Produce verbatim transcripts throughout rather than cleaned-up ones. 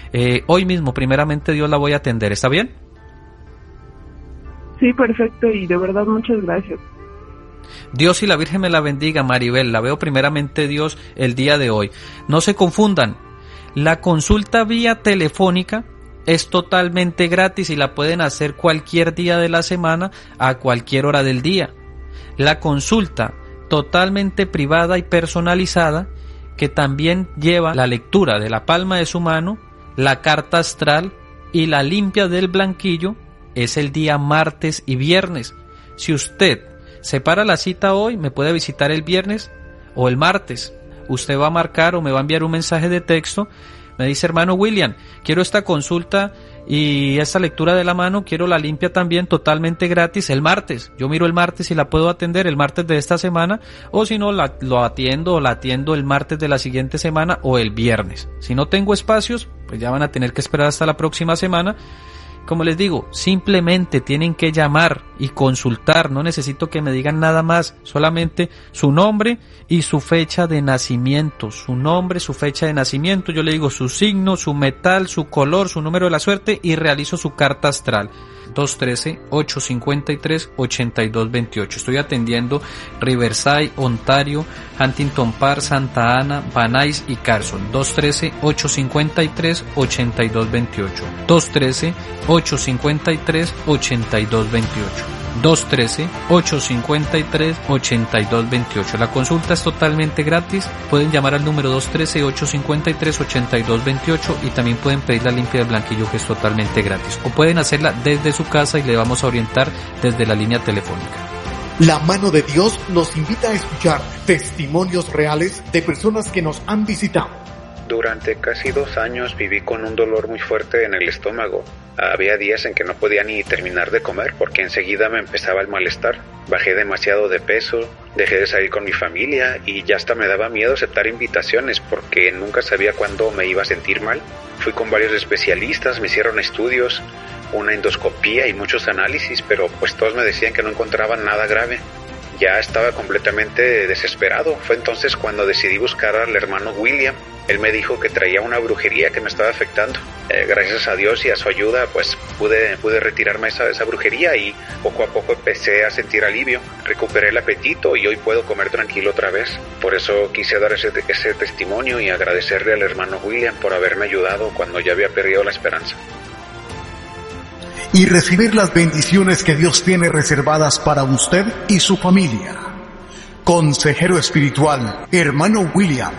Eh, hoy mismo, primeramente Dios, la voy a atender. ¿Está bien? Sí, perfecto, y de verdad muchas gracias. Dios y la Virgen me la bendiga, Maribel. La veo primeramente Dios el día de hoy. No se confundan. La consulta vía telefónica es totalmente gratis y la pueden hacer cualquier día de la semana a cualquier hora del día. La consulta totalmente privada y personalizada, que también lleva la lectura de la palma de su mano, la carta astral y la limpia del blanquillo, es el día martes y viernes. Si usted separa la cita hoy, me puede visitar el viernes o el martes. Usted va a marcar o me va a enviar un mensaje de texto. Me dice: hermano William, quiero esta consulta y esta lectura de la mano, quiero la limpia también totalmente gratis el martes. Yo miro el martes y la puedo atender el martes de esta semana, o si no, la, lo atiendo o la atiendo el martes de la siguiente semana o el viernes. Si no tengo espacios, pues ya van a tener que esperar hasta la próxima semana. Como les digo, simplemente tienen que llamar y consultar, no necesito que me digan nada más, solamente su nombre y su fecha de nacimiento, su nombre, su fecha de nacimiento, yo le digo su signo, su metal, su color, su número de la suerte y realizo su carta astral. dos uno tres, ocho cinco tres, ocho dos dos ocho. Estoy atendiendo Riverside, Ontario, Huntington Park, Santa Ana, Van Nuys y Carson. dos uno tres, ocho cinco tres, ocho dos dos ocho. dos uno tres, ocho cinco tres, ocho dos dos ocho. dos uno tres, ocho cinco tres, ocho dos dos ocho. La consulta es totalmente gratis. Pueden llamar al número dos uno tres, ocho cinco tres, ocho dos dos ocho y también pueden pedir la limpia del blanquillo, que es totalmente gratis. O pueden hacerla desde su casa y le vamos a orientar desde la línea telefónica. La mano de Dios nos invita a escuchar testimonios reales de personas que nos han visitado. Durante casi dos años viví con un dolor muy fuerte en el estómago. Había días en que no podía ni terminar de comer porque enseguida me empezaba el malestar. Bajé demasiado de peso, dejé de salir con mi familia y ya hasta me daba miedo aceptar invitaciones porque nunca sabía cuándo me iba a sentir mal. Fui con varios especialistas, me hicieron estudios, una endoscopía y muchos análisis, pero pues todos me decían que no encontraban nada grave. Ya estaba completamente desesperado. Fue entonces cuando decidí buscar al hermano William. Él me dijo que traía una brujería que me estaba afectando. Eh, gracias a Dios y a su ayuda, pues pude, pude retirarme esa, esa brujería y poco a poco empecé a sentir alivio. Recuperé el apetito y hoy puedo comer tranquilo otra vez. Por eso quise dar ese, ese testimonio y agradecerle al hermano William por haberme ayudado cuando ya había perdido la esperanza. Y recibir las bendiciones que Dios tiene reservadas para usted y su familia. Consejero espiritual, hermano William.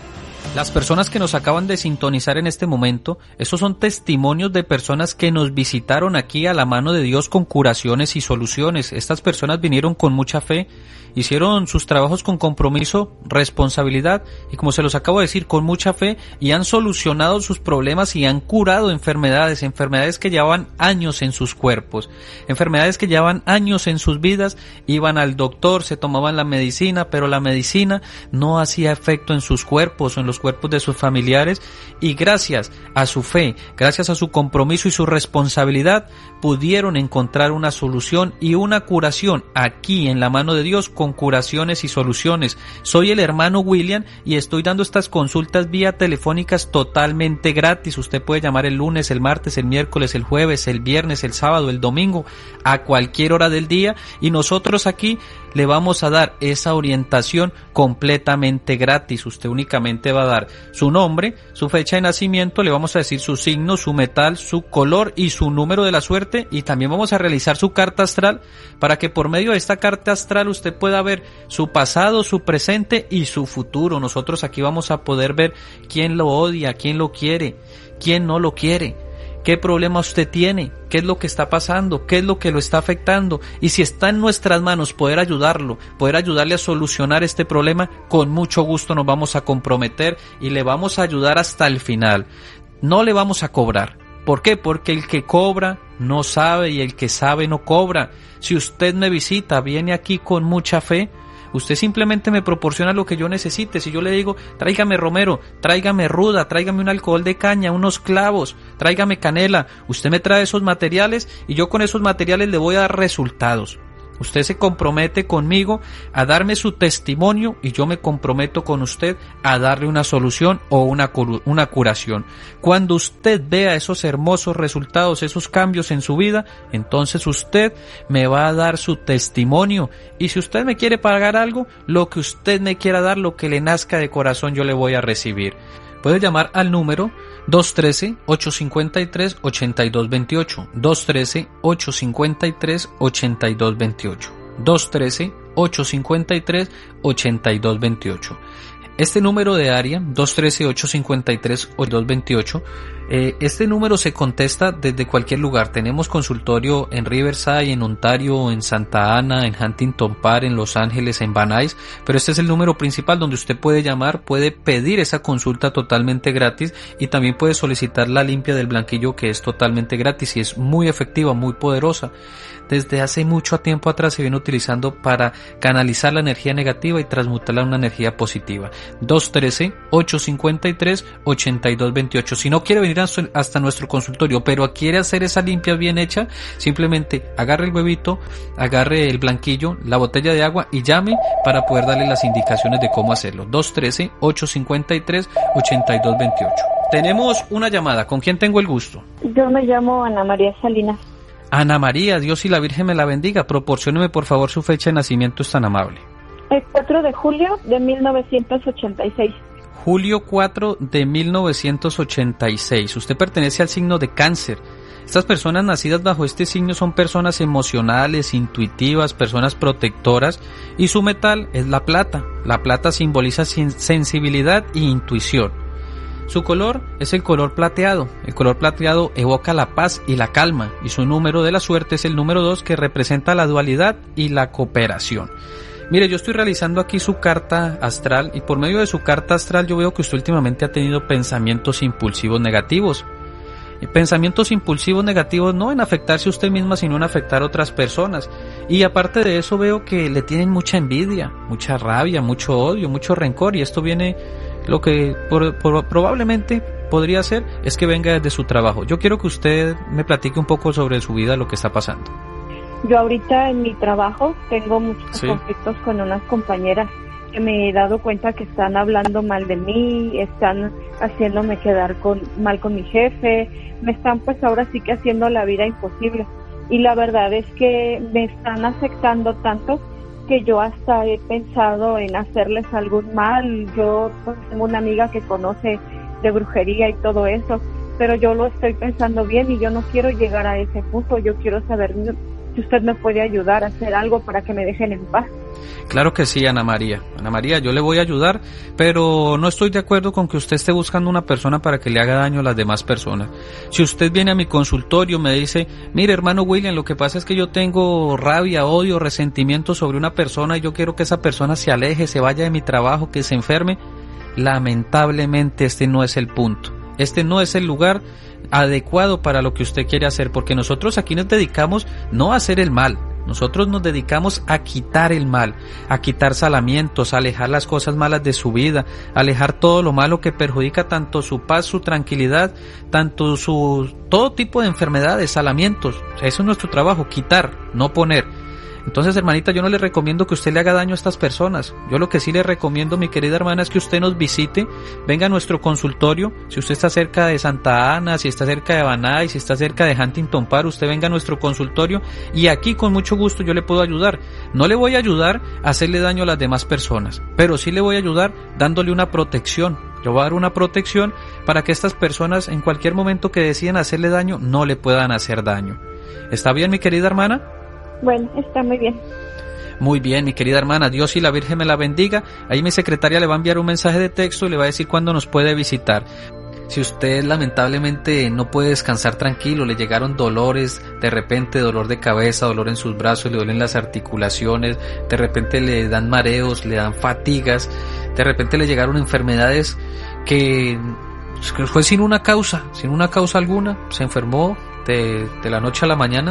Las personas que nos acaban de sintonizar en este momento, esos son testimonios de personas que nos visitaron aquí a la mano de Dios con curaciones y soluciones. Estas personas vinieron con mucha fe, hicieron sus trabajos con compromiso, responsabilidad y, como se los acabo de decir, con mucha fe, y han solucionado sus problemas y han curado enfermedades, enfermedades que llevaban años en sus cuerpos, enfermedades que llevaban años en sus vidas. Iban al doctor, se tomaban la medicina, pero la medicina no hacía efecto en sus cuerpos o en los cuerpos de sus familiares, y gracias a su fe, gracias a su compromiso y su responsabilidad, pudieron encontrar una solución y una curación aquí en la mano de Dios, con curaciones y soluciones. Soy el hermano William y estoy dando estas consultas vía telefónicas totalmente gratis. Usted puede llamar el lunes, el martes, el miércoles, el jueves, el viernes, el sábado, el domingo, a cualquier hora del día, y nosotros aquí le vamos a dar esa orientación completamente gratis. Usted únicamente va a dar su nombre, su fecha de nacimiento, le vamos a decir su signo, su metal, su color y su número de la suerte, y también vamos a realizar su carta astral para que por medio de esta carta astral usted pueda ver su pasado, su presente y su futuro. Nosotros aquí vamos a poder ver quién lo odia, quién lo quiere, quién no lo quiere, qué problema usted tiene, qué es lo que está pasando, qué es lo que lo está afectando, y si está en nuestras manos poder ayudarlo, poder ayudarle a solucionar este problema, con mucho gusto nos vamos a comprometer y le vamos a ayudar hasta el final. No le vamos a cobrar. ¿Por qué? Porque el que cobra no sabe y el que sabe no cobra. Si usted me visita, viene aquí con mucha fe, usted simplemente me proporciona lo que yo necesite. Si yo le digo, tráigame romero, tráigame ruda, tráigame un alcohol de caña, unos clavos, tráigame canela, usted me trae esos materiales y yo con esos materiales le voy a dar resultados. Usted se compromete conmigo a darme su testimonio y yo me comprometo con usted a darle una solución o una, una curación. Cuando usted vea esos hermosos resultados, esos cambios en su vida, entonces usted me va a dar su testimonio. Y si usted me quiere pagar algo, lo que usted me quiera dar, lo que le nazca de corazón, yo le voy a recibir. Puede llamar al número dos uno tres, ocho cinco tres, ocho dos dos ocho, dos uno tres, ocho cinco tres, ocho dos dos ocho, dos uno tres, ocho cinco tres, ocho dos dos ocho. Este número de área, dos uno tres, ocho cinco tres, ocho dos dos ocho, eh, este número se contesta desde cualquier lugar. Tenemos consultorio en Riverside, en Ontario, en Santa Ana, en Huntington Park, en Los Ángeles, en Van Nuys, pero este es el número principal donde usted puede llamar, puede pedir esa consulta totalmente gratis y también puede solicitar la limpia del blanquillo, que es totalmente gratis y es muy efectiva, muy poderosa. Desde hace mucho tiempo atrás se viene utilizando para canalizar la energía negativa y transmutarla en una energía positiva. dos uno tres, ocho cinco tres, ocho dos dos ocho. Si no quiere venir hasta nuestro consultorio, pero quiere hacer esa limpia bien hecha, simplemente agarre el huevito, agarre el blanquillo, la botella de agua y llame para poder darle las indicaciones de cómo hacerlo. dos uno tres, ocho cinco tres, ocho dos dos ocho. Tenemos una llamada. ¿Con quién tengo el gusto? Yo me llamo Ana María Salinas. Ana María, Dios y la Virgen me la bendiga. Proporcióneme por favor su fecha de nacimiento, es tan amable. El cuatro de julio de mil novecientos ochenta y seis. Julio cuatro de mil novecientos ochenta y seis. Usted pertenece al signo de Cáncer. Estas personas nacidas bajo este signo son personas emocionales, intuitivas, personas protectoras, y su metal es la plata. La plata simboliza sensibilidad e intuición. Su color es el color plateado. El color plateado evoca la paz y la calma, y su número de la suerte es el número dos, que representa la dualidad y la cooperación. Mire, yo estoy realizando aquí su carta astral y por medio de su carta astral yo veo que usted últimamente ha tenido pensamientos impulsivos negativos. Y pensamientos impulsivos negativos no en afectarse a usted misma, sino en afectar a otras personas. Y aparte de eso veo que le tienen mucha envidia, mucha rabia, mucho odio, mucho rencor, y esto viene... Lo que por, por, probablemente podría ser es que venga desde su trabajo. Yo quiero que usted me platique un poco sobre su vida, lo que está pasando. Yo ahorita en mi trabajo tengo muchos ¿Sí? conflictos con unas compañeras que me he dado cuenta que están hablando mal de mí, están haciéndome quedar con, mal con mi jefe, me están pues ahora sí que haciendo la vida imposible. Y la verdad es que me están afectando tanto que yo hasta he pensado en hacerles algún mal. Yo pues, tengo una amiga que conoce de brujería y todo eso, pero yo lo estoy pensando bien y yo no quiero llegar a ese punto. Yo quiero saber si usted me puede ayudar a hacer algo para que me dejen en paz. Claro que sí, Ana María. Ana María, yo le voy a ayudar, pero no estoy de acuerdo con que usted esté buscando una persona para que le haga daño a las demás personas. Si usted viene a mi consultorio, me dice, mire hermano William, lo que pasa es que yo tengo rabia, odio, resentimiento sobre una persona y yo quiero que esa persona se aleje, se vaya de mi trabajo, que se enferme, lamentablemente este no es el punto. Este no es el lugar adecuado para lo que usted quiere hacer, porque nosotros aquí nos dedicamos no a hacer el mal. Nosotros nos dedicamos a quitar el mal, a quitar salamientos, a alejar las cosas malas de su vida, a alejar todo lo malo que perjudica tanto su paz, su tranquilidad, tanto su todo tipo de enfermedades, salamientos. Eso es nuestro trabajo, quitar, no poner. Entonces, hermanita, yo no le recomiendo que usted le haga daño a estas personas. Yo lo que sí le recomiendo, mi querida hermana, es que usted nos visite, venga a nuestro consultorio. Si usted está cerca de Santa Ana, si está cerca de Van Nuys, si está cerca de Huntington Park, usted venga a nuestro consultorio y aquí con mucho gusto yo le puedo ayudar. No le voy a ayudar a hacerle daño a las demás personas, pero sí le voy a ayudar dándole una protección. Yo voy a dar una protección para que estas personas en cualquier momento que decidan hacerle daño, no le puedan hacer daño. ¿Está bien, mi querida hermana? Bueno, está muy bien. Muy bien, mi querida hermana, Dios y la Virgen me la bendiga. Ahí mi secretaria le va a enviar un mensaje de texto y le va a decir cuándo nos puede visitar. Si usted lamentablemente no puede descansar tranquilo, le llegaron dolores, de repente dolor de cabeza, dolor en sus brazos, le duelen las articulaciones, de repente le dan mareos, le dan fatigas, de repente le llegaron enfermedades que fue sin una causa, sin una causa alguna, se enfermó de, de la noche a la mañana,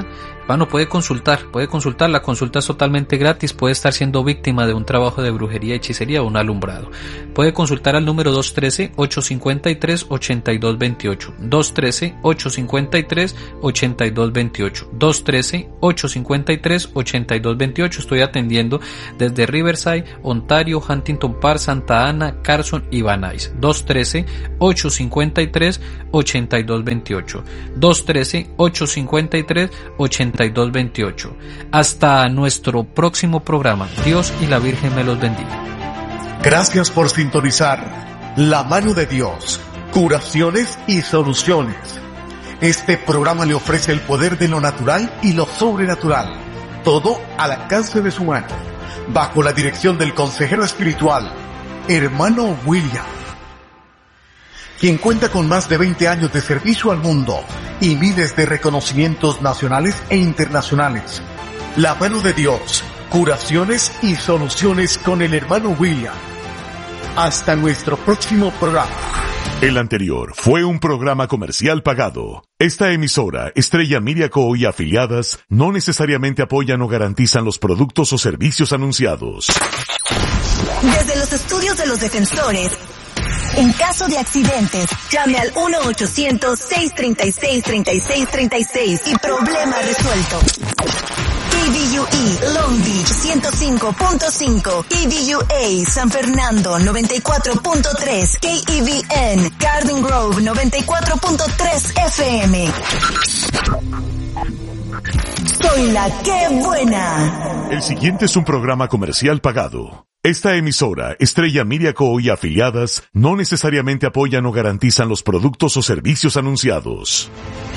Bueno, puede consultar, puede consultar, la consulta es totalmente gratis, puede estar siendo víctima de un trabajo de brujería, hechicería o un alumbrado. Puede consultar al número dos uno tres, ocho cinco tres, ocho dos dos ocho, dos uno tres, ocho cinco tres, ocho dos dos ocho, dos uno tres, ocho cinco tres, ocho dos dos ocho. Estoy atendiendo desde Riverside, Ontario, Huntington Park, Santa Ana, Carson y Van Nuys. dos uno tres, ocho cinco tres, ocho dos dos ocho, dos uno tres, ocho cinco tres, ocho dos dos ocho. Hasta nuestro próximo programa. Dios y la Virgen me los bendiga. Gracias por sintonizar La Mano de Dios, curaciones y soluciones. Este programa le ofrece el poder de lo natural y lo sobrenatural, todo al alcance de su mano, bajo la dirección del consejero espiritual, hermano William, quien cuenta con más de veinte años de servicio al mundo y miles de reconocimientos nacionales e internacionales. La Mano de Dios, curaciones y soluciones con el hermano William. Hasta nuestro próximo programa. El anterior fue un programa comercial pagado. Esta emisora, Estrella Miriaco y afiliadas, no necesariamente apoyan o garantizan los productos o servicios anunciados. Desde los estudios de los defensores, en caso de accidentes, llame al uno ochocientos, seis treinta y seis, treinta y seis treinta y seis y problema resuelto. K B U E Long Beach ciento cinco punto cinco, K B U A San Fernando noventa y cuatro punto tres, K E V N Garden Grove noventa y cuatro punto tres F M. Soy la que buena. El siguiente es un programa comercial pagado. Esta emisora, Estrella Miriaco y afiliadas, no necesariamente apoyan o garantizan los productos o servicios anunciados.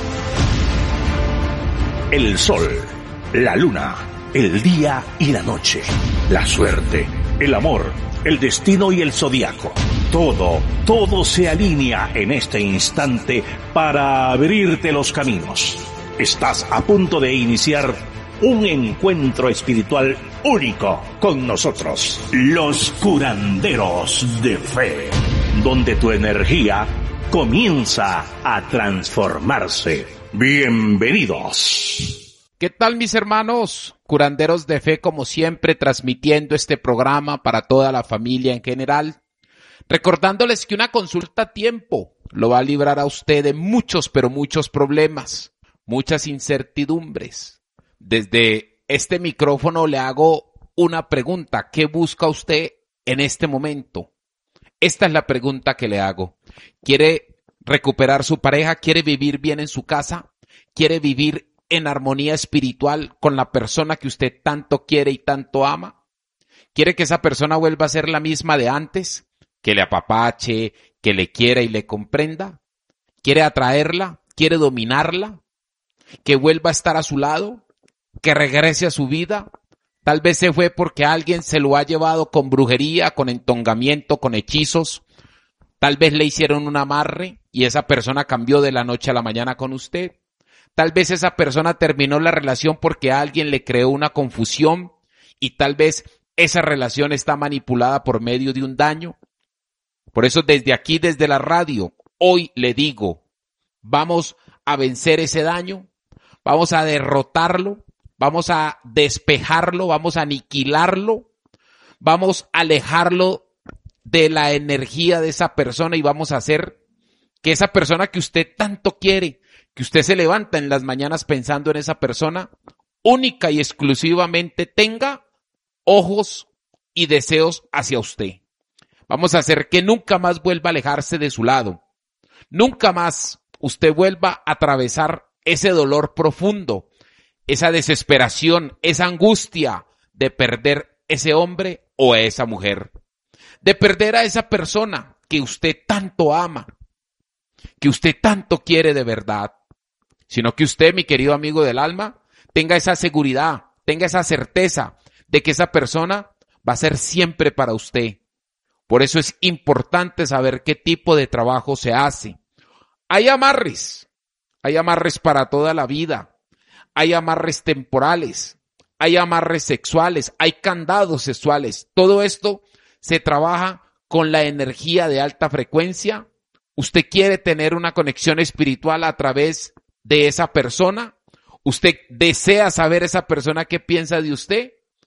El sol, la luna, el día y la noche, la suerte, el amor, el destino y el zodiaco. Todo, todo se alinea en este instante para abrirte los caminos. Estás a punto de iniciar un encuentro espiritual único con nosotros, los curanderos de fe, donde tu energía comienza a transformarse. Bienvenidos. ¿Qué tal, mis hermanos? Curanderos de fe, como siempre, transmitiendo este programa para toda la familia en general, recordándoles que una consulta a tiempo lo va a librar a usted de muchos, pero muchos problemas, muchas incertidumbres. Desde este micrófono le hago una pregunta. ¿Qué busca usted en este momento? Esta es la pregunta que le hago. ¿Quiere recuperar su pareja? ¿Quiere vivir bien en su casa? ¿Quiere vivir en armonía espiritual con la persona que usted tanto quiere y tanto ama? ¿Quiere que esa persona vuelva a ser la misma de antes? ¿Que le apapache, que le quiera y le comprenda? ¿Quiere atraerla? ¿Quiere dominarla? ¿Que vuelva a estar a su lado? ¿Que regrese a su vida? Tal vez se fue porque alguien se lo ha llevado con brujería, con entongamiento, con hechizos. Tal vez le hicieron un amarre y esa persona cambió de la noche a la mañana con usted. Tal vez esa persona terminó la relación porque alguien le creó una confusión y tal vez esa relación está manipulada por medio de un daño. Por eso desde aquí, desde la radio, hoy le digo, vamos a vencer ese daño, vamos a derrotarlo, vamos a despejarlo, vamos a aniquilarlo, vamos a alejarlo de la energía de esa persona y vamos a hacer que esa persona que usted tanto quiere, que usted se levanta en las mañanas pensando en esa persona, única y exclusivamente tenga ojos y deseos hacia usted. Vamos a hacer que nunca más vuelva a alejarse de su lado. Nunca más usted vuelva a atravesar ese dolor profundo, esa desesperación, esa angustia de perder ese hombre o a esa mujer. De perder a esa persona que usted tanto ama, que usted tanto quiere de verdad. Sino que usted, mi querido amigo del alma, tenga esa seguridad, tenga esa certeza de que esa persona va a ser siempre para usted. Por eso es importante saber qué tipo de trabajo se hace. Hay amarres, hay amarres para toda la vida, hay amarres temporales, hay amarres sexuales, hay candados sexuales. Todo esto se trabaja con la energía de alta frecuencia. Usted quiere tener una conexión espiritual a través de esa persona. ¿Usted desea saber esa persona qué piensa de usted?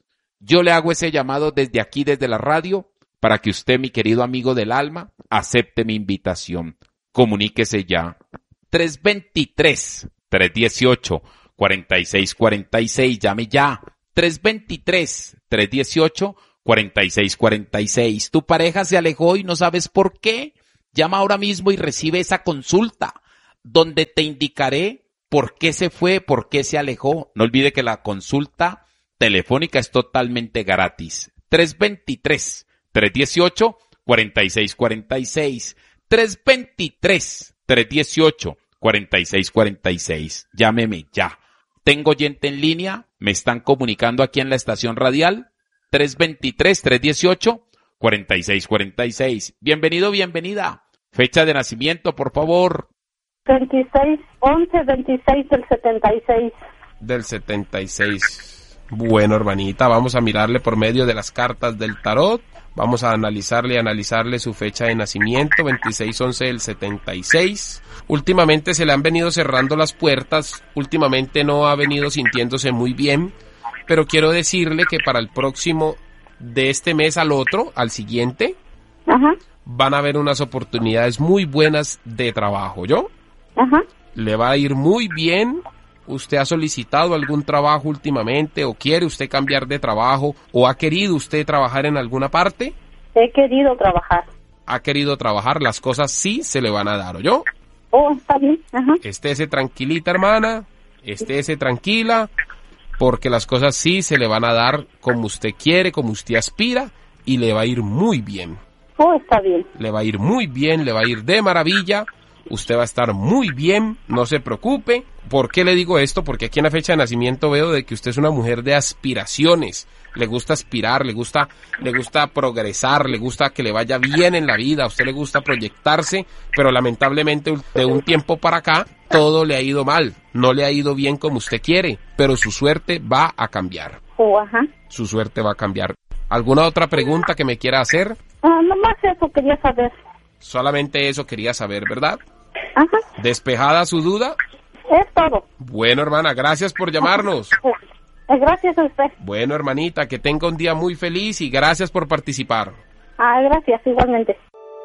Yo le hago ese llamado desde aquí, desde la radio, para que usted, mi querido amigo del alma, acepte mi invitación. Comuníquese ya. tres dos tres, tres uno ocho, cuatro seis cuatro seis. Llame ya. tres dos tres, tres uno ocho, cuatro seis cuatro seis. ¿Tu pareja se alejó y no sabes por qué? Llama ahora mismo y recibe esa consulta, donde te indicaré por qué se fue, por qué se alejó. No olvide que la consulta telefónica es totalmente gratis. tres dos tres, tres uno ocho, cuatro seis cuatro seis. tres dos tres, tres uno ocho, cuatro seis cuatro seis. Llámeme ya. Tengo oyente en línea, me están comunicando aquí en la estación radial. tres dos tres, tres uno ocho, cuatro seis cuatro seis. Bienvenido, bienvenida. Fecha de nacimiento, por favor. veintiséis, once, veintiséis del setenta y seis. Del setenta y seis. Bueno, hermanita, vamos a mirarle por medio de las cartas del tarot. Vamos a analizarle y analizarle su fecha de nacimiento, veintiséis once del setenta y seis. Últimamente se le han venido cerrando las puertas, últimamente no ha venido sintiéndose muy bien, pero quiero decirle que para el próximo, de este mes al otro, al siguiente, Ajá. van a haber unas oportunidades muy buenas de trabajo, ¿yo? Ajá. Le va a ir muy bien. ¿Usted ha solicitado algún trabajo últimamente o quiere usted cambiar de trabajo o ha querido usted trabajar en alguna parte? He querido trabajar. Ha querido trabajar, las cosas sí se le van a dar, ¿oyó? Oh, está bien. Ajá. Estése tranquilita, hermana, estése tranquila, porque las cosas sí se le van a dar como usted quiere, como usted aspira, y le va a ir muy bien. Oh, está bien. Le va a ir muy bien, le va a ir de maravilla. Usted va a estar muy bien, no se preocupe. ¿Por qué le digo esto? Porque aquí en la fecha de nacimiento veo de que usted es una mujer de aspiraciones. Le gusta aspirar, le gusta, le gusta progresar, le gusta que le vaya bien en la vida. A usted le gusta proyectarse, pero lamentablemente de un tiempo para acá todo le ha ido mal. No le ha ido bien como usted quiere, pero su suerte va a cambiar. Oh, ajá. Su suerte va a cambiar. ¿Alguna otra pregunta que me quiera hacer? Ah, nomás eso quería saber. Solamente eso quería saber, ¿verdad? Ajá. ¿Despejada su duda? Es todo. Bueno, hermana, gracias por llamarnos. Gracias a usted. Bueno, hermanita, que tenga un día muy feliz y gracias por participar. Ah, gracias, igualmente.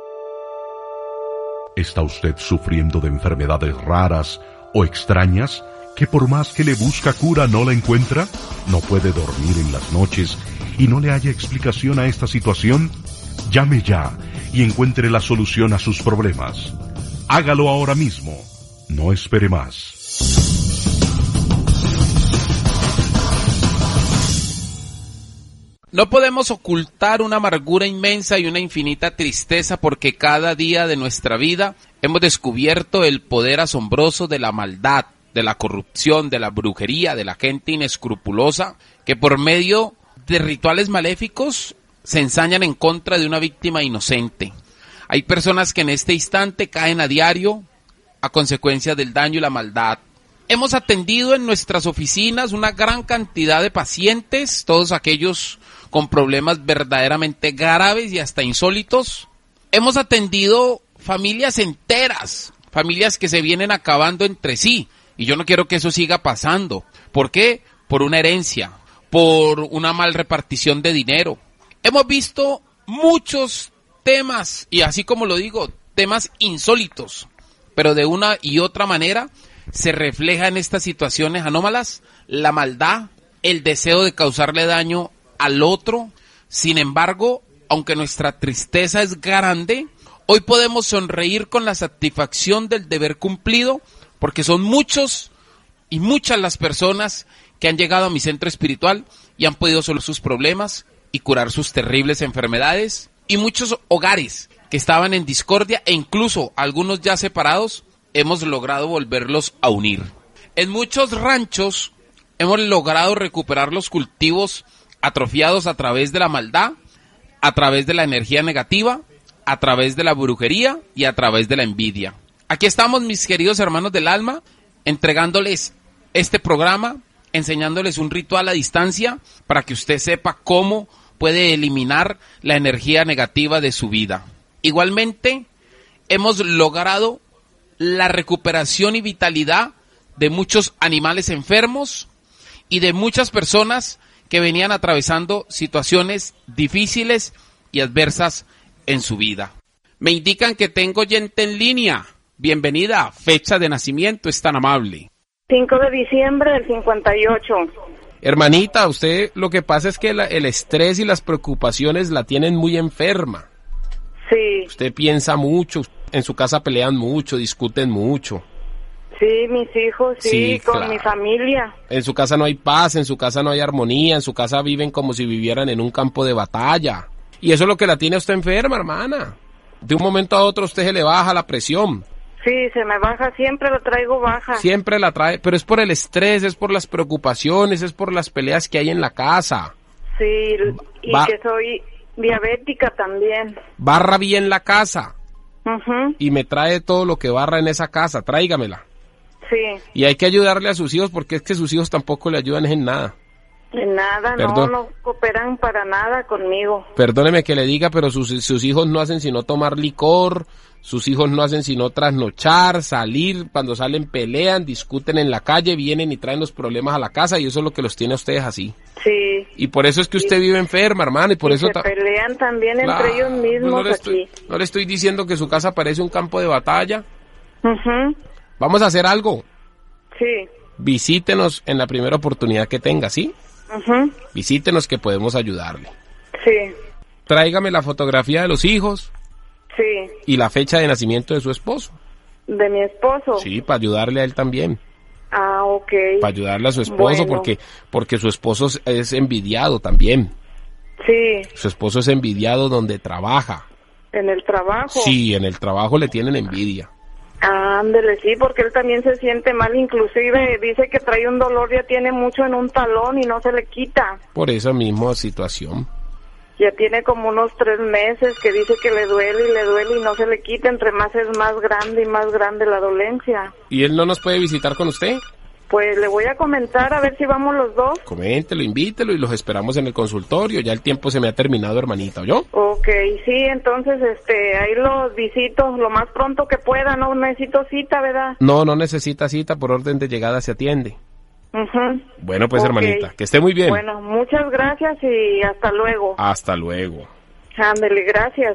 ¿Está usted sufriendo de enfermedades raras o extrañas que por más que le busca cura no la encuentra? ¿No puede dormir en las noches y no le haya explicación a esta situación? Llame ya y encuentre la solución a sus problemas. Hágalo ahora mismo. No espere más. No podemos ocultar una amargura inmensa y una infinita tristeza porque cada día de nuestra vida hemos descubierto el poder asombroso de la maldad, de la corrupción, de la brujería, de la gente inescrupulosa que por medio de rituales maléficos se ensañan en contra de una víctima inocente. Hay personas que en este instante caen a diario a consecuencia del daño y la maldad. Hemos atendido en nuestras oficinas una gran cantidad de pacientes, todos aquellos con problemas verdaderamente graves y hasta insólitos. Hemos atendido familias enteras, familias que se vienen acabando entre sí, y yo no quiero que eso siga pasando. ¿Por qué? Por una herencia, por una mal repartición de dinero. Hemos visto muchos temas, y así como lo digo, temas insólitos, pero de una y otra manera se refleja en estas situaciones anómalas la maldad, el deseo de causarle daño al otro. Sin embargo, aunque nuestra tristeza es grande, hoy podemos sonreír con la satisfacción del deber cumplido, porque son muchos y muchas las personas que han llegado a mi centro espiritual y han podido solucionar sus problemas y curar sus terribles enfermedades, y muchos hogares que estaban en discordia e incluso algunos ya separados, hemos logrado volverlos a unir. En muchos ranchos hemos logrado recuperar los cultivos atrofiados a través de la maldad, a través de la energía negativa, a través de la brujería y a través de la envidia. Aquí estamos, mis queridos hermanos del alma, entregándoles este programa, enseñándoles un ritual a distancia para que usted sepa cómo puede eliminar la energía negativa de su vida. Igualmente, hemos logrado la recuperación y vitalidad de muchos animales enfermos y de muchas personas que venían atravesando situaciones difíciles y adversas en su vida. Me indican que tengo oyente en línea. Bienvenida. Fecha de nacimiento, es tan amable. cinco de diciembre del cincuenta y ocho. Hermanita, usted lo que pasa es que la, el estrés y las preocupaciones la tienen muy enferma. Sí. Usted piensa mucho, en su casa pelean mucho, discuten mucho. Sí, mis hijos, sí, Sí, con claro. mi familia. En su casa no hay paz, en su casa no hay armonía, en su casa viven como si vivieran en un campo de batalla. Y eso es lo que la tiene a usted enferma, hermana. De un momento a otro a usted se le baja la presión. Sí, se me baja, siempre lo traigo baja. Siempre la trae, pero es por el estrés, es por las preocupaciones, es por las peleas que hay en la casa. Sí, y Va- que soy diabética también. Barra bien la casa Ujú, y me trae todo lo que barra en esa casa, tráigamela. sí, Y hay que ayudarle a sus hijos porque es que sus hijos tampoco le ayudan en nada. de nada, no, Perdón. no cooperan para nada conmigo. Perdóneme que le diga, pero sus, sus hijos no hacen sino tomar licor, sus hijos no hacen sino trasnochar, salir, cuando salen pelean, discuten en la calle, vienen y traen los problemas a la casa y eso es lo que los tiene a ustedes así. Sí. Y por eso es que usted vive enferma, hermano, y por y eso... se ta- pelean también Claro, entre ellos mismos no le aquí. estoy, no le estoy diciendo que su casa parece un campo de batalla. Ujú, Vamos a hacer algo. sí, Visítenos en la primera oportunidad que tenga, ¿sí? ujú, Visítenos que podemos ayudarle. sí, Tráigame la fotografía de los hijos sí, y la fecha de nacimiento de su esposo. de mi esposo. Sí, para ayudarle a él también. Ah, ok. Para ayudarle a su esposo Bueno. porque porque su esposo es- es envidiado también. Sí, Su esposo es envidiado donde trabaja. en el trabajo. Sí, en el trabajo le tienen envidia. Ándele, sí, porque él también se siente mal, inclusive dice que trae un dolor, ya tiene mucho en un talón y no se le quita. Por esa misma situación. Ya tiene como unos tres meses que dice que le duele y le duele y no se le quita, entre más es más grande y más grande la dolencia. ¿Y él no nos puede visitar con usted? Pues le voy a comentar a ver si vamos los dos. Coméntelo, invítelo y los esperamos en el consultorio. Ya el tiempo se me ha terminado, hermanita, ¿oyó? Ok, sí, entonces este, ahí los visito lo más pronto que pueda, no necesito cita, ¿verdad? No, no necesita cita, por orden de llegada se atiende. Ujú. Bueno, pues Ok. hermanita, que esté muy bien. Bueno, muchas gracias y hasta luego. Hasta luego. Ándele, gracias.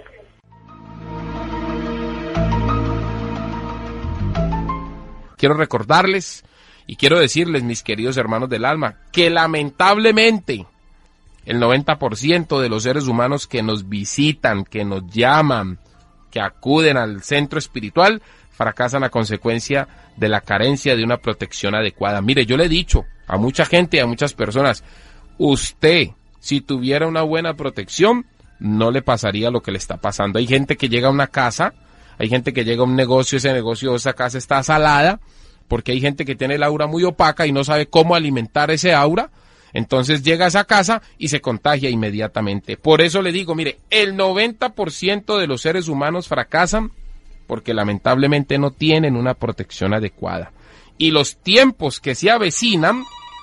Quiero recordarles y quiero decirles, mis queridos hermanos del alma, que lamentablemente el noventa por ciento de los seres humanos que nos visitan, que nos llaman, que acuden al centro espiritual, fracasan a consecuencia de la carencia de una protección adecuada. Mire, yo le he dicho a mucha gente y a muchas personas, usted, si tuviera una buena protección, no le pasaría lo que le está pasando. Hay gente que llega a una casa, hay gente que llega a un negocio, ese negocio, esa casa está salada, porque hay gente que tiene el aura muy opaca y no sabe cómo alimentar ese aura, entonces llega a esa casa y se contagia inmediatamente. Por eso le digo, mire, el noventa por ciento de los seres humanos fracasan porque lamentablemente no tienen una protección adecuada. Y los tiempos que se avecinan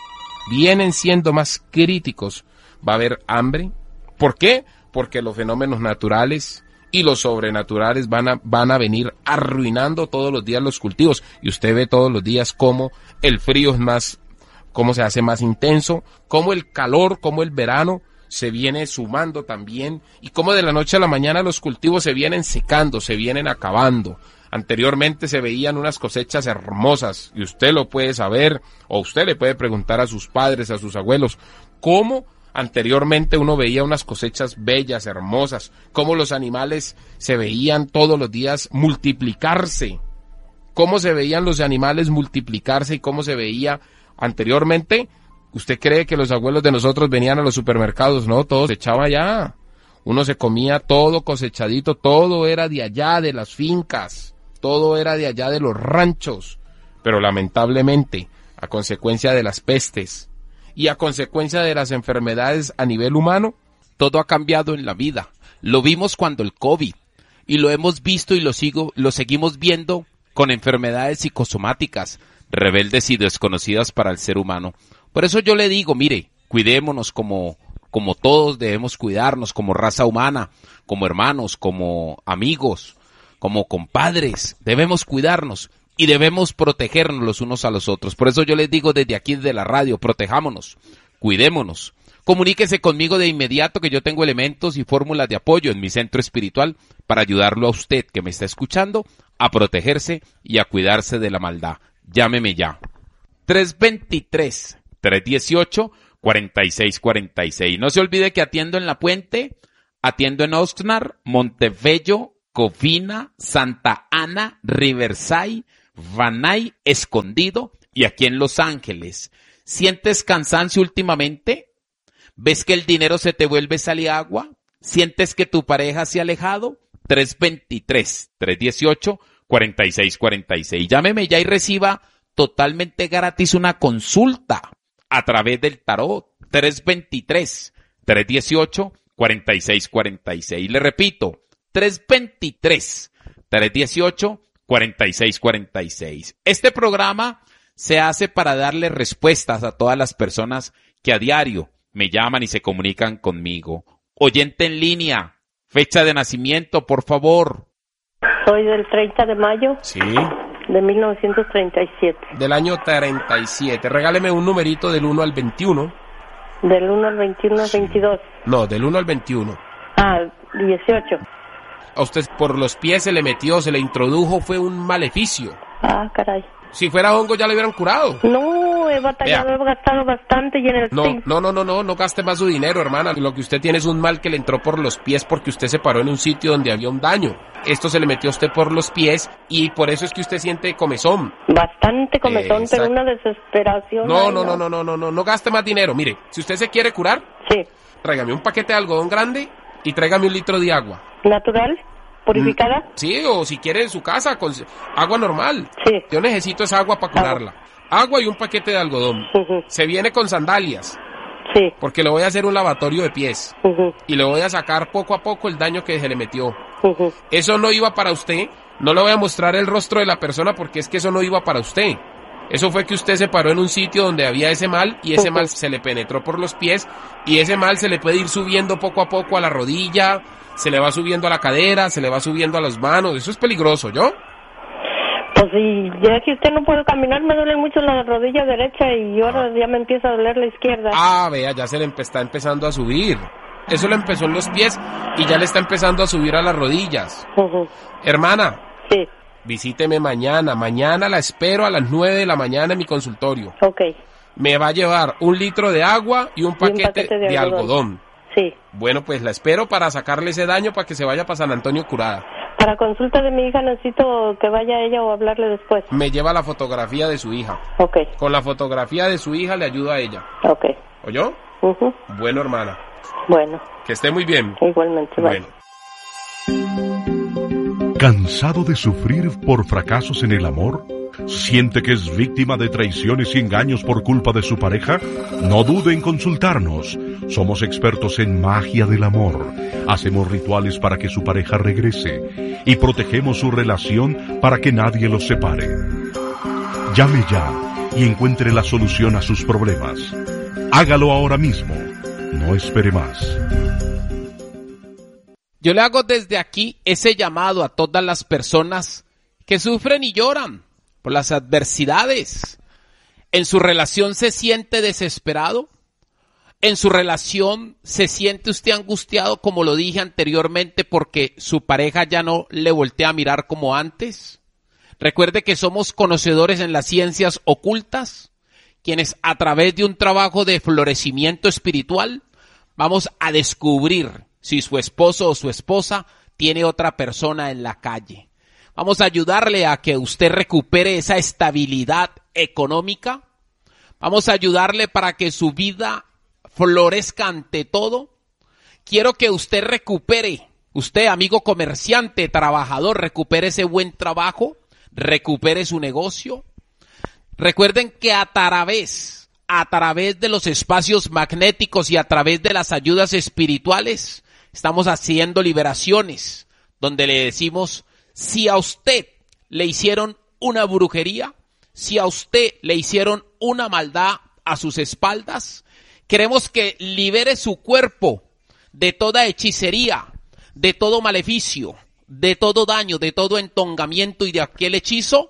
vienen siendo más críticos. Va a haber hambre. ¿Por qué? Porque los fenómenos naturales y los sobrenaturales van a, van a venir arruinando todos los días los cultivos. Y usted ve todos los días cómo el frío es más, cómo se hace más intenso, cómo el calor, cómo el verano se viene sumando también, y cómo de la noche a la mañana los cultivos se vienen secando, se vienen acabando. Anteriormente se veían unas cosechas hermosas, y usted lo puede saber, o usted le puede preguntar a sus padres, a sus abuelos, cómo anteriormente uno veía unas cosechas bellas, hermosas, cómo los animales se veían todos los días multiplicarse, cómo se veían los animales multiplicarse y cómo se veía anteriormente. ¿Usted cree que los abuelos de nosotros venían a los supermercados? No, todo se echaba allá. Uno se comía todo cosechadito, todo era de allá, de las fincas, todo era de allá, de los ranchos. Pero lamentablemente, a consecuencia de las pestes y a consecuencia de las enfermedades a nivel humano, todo ha cambiado en la vida. Lo vimos cuando el COVID, y lo hemos visto y lo sigo, lo seguimos viendo con enfermedades psicosomáticas, rebeldes y desconocidas para el ser humano. Por eso yo le digo, mire, cuidémonos como, como todos debemos cuidarnos, como raza humana, como hermanos, como amigos, como compadres, debemos cuidarnos. y debemos protegernos los unos a los otros. Por eso yo les digo desde aquí, desde la radio, protejámonos, cuidémonos. Comuníquese conmigo de inmediato que yo tengo elementos y fórmulas de apoyo en mi centro espiritual para ayudarlo a usted que me está escuchando a protegerse y a cuidarse de la maldad. Llámeme ya. tres dos tres, tres uno ocho, cuatro seis cuatro seis. No se olvide que atiendo en La Puente, atiendo en Oxnard, Montebello, Covina, Santa Ana, Riverside, Van Nuys, Escondido y aquí en Los Ángeles. ¿Sientes cansancio últimamente? ¿Ves que el dinero se te vuelve sal y agua? ¿Sientes que tu pareja se ha alejado? tres dos tres, tres uno ocho, cuatro seis cuatro seis. Llámeme ya y reciba totalmente gratis una consulta a través del tarot. tres dos tres, tres uno ocho, cuatro seis cuatro seis. Le repito, tres dos tres, tres uno ocho, cuatro seis cuatro seis. Este programa se hace para darle respuestas a todas las personas que a diario me llaman y se comunican conmigo. Oyente en línea, fecha de nacimiento, por favor. Soy del treinta de mayo. Sí. De mil novecientos treinta y siete. Del año treinta y siete. Regáleme un numerito del uno al veintiuno. Del uno al veintiuno al veintidós. No, del uno al veintiuno. Ah, dieciocho. A usted por los pies se le metió, se le introdujo, fue un maleficio. Ah, caray. Si fuera hongo ya le hubieran curado. No, he batallado, Vea. he gastado bastante y en el No, no, no, no, no, no gaste más su dinero, hermana. Lo que usted tiene es un mal que le entró por los pies porque usted se paró en un sitio donde había un daño. Esto se le metió a usted por los pies y por eso es que usted siente comezón. Bastante comezón, eh, pero una desesperación. No, no, no, no, no, no, no, no gaste más dinero. Mire, si usted se quiere curar, sí, tráigame un paquete de algodón grande y tráigame un litro de agua. ¿Natural? ¿Purificada? Sí, o si quiere en su casa, con agua normal. Sí. Yo necesito esa agua para curarla. Agua, agua y un paquete de algodón. Uh-huh. Se viene con sandalias. Sí. Porque le voy a hacer un lavatorio de pies. Uh-huh. Y le voy a sacar poco a poco el daño que se le metió. Uh-huh. Eso no iba para usted. No le voy a mostrar el rostro de la persona porque es que eso no iba para usted. Eso fue que usted se paró en un sitio donde había ese mal y ese uh-huh. mal se le penetró por los pies y ese mal se le puede ir subiendo poco a poco a la rodilla, se le va subiendo a la cadera, se le va subiendo a las manos. Eso es peligroso, ¿yo? Pues sí, ya que usted no puede caminar, me duele mucho la rodilla derecha y ahora ah. ya me empieza a doler la izquierda. Ah, vea, ya se le está empezando a subir. Eso le empezó en los pies y ya le está empezando a subir a las rodillas. Uh-huh. Hermana. Sí. Visíteme mañana. Mañana la espero a las nueve de la mañana en mi consultorio. Ok. Me va a llevar un litro de agua y un paquete, y un paquete de, de algodón. algodón. Sí. Bueno, pues la espero para sacarle ese daño para que se vaya para San Antonio curada. Para consulta de mi hija necesito que vaya ella o hablarle después. Me lleva la fotografía de su hija. Ok. Con la fotografía de su hija le ayudo a ella. Ok. ¿Oyó? Uh-huh. Bueno, hermana. Bueno. Que esté muy bien. Igualmente. Bueno. ¿Cansado de sufrir por fracasos en el amor? ¿Siente que es víctima de traiciones y engaños por culpa de su pareja? No dude en consultarnos. Somos expertos en magia del amor. Hacemos rituales para que su pareja regrese y protegemos su relación para que nadie los separe. Llame ya y encuentre la solución a sus problemas. Hágalo ahora mismo. No espere más. Yo le hago desde aquí ese llamado a todas las personas que sufren y lloran por las adversidades. ¿En su relación se siente desesperado? ¿En su relación se siente usted angustiado, como lo dije anteriormente, porque su pareja ya no le voltea a mirar como antes? Recuerde que somos conocedores en las ciencias ocultas, quienes a través de un trabajo de florecimiento espiritual vamos a descubrir si su esposo o su esposa tiene otra persona en la calle. Vamos a ayudarle a que usted recupere esa estabilidad económica. Vamos a ayudarle para que su vida florezca ante todo. Quiero que usted recupere, usted amigo comerciante, trabajador, recupere ese buen trabajo, recupere su negocio. Recuerden que a través, a través de los espacios magnéticos y a través de las ayudas espirituales, estamos haciendo liberaciones, donde le decimos, si a usted le hicieron una brujería, si a usted le hicieron una maldad a sus espaldas, queremos que libere su cuerpo de toda hechicería, de todo maleficio, de todo daño, de todo entongamiento y de aquel hechizo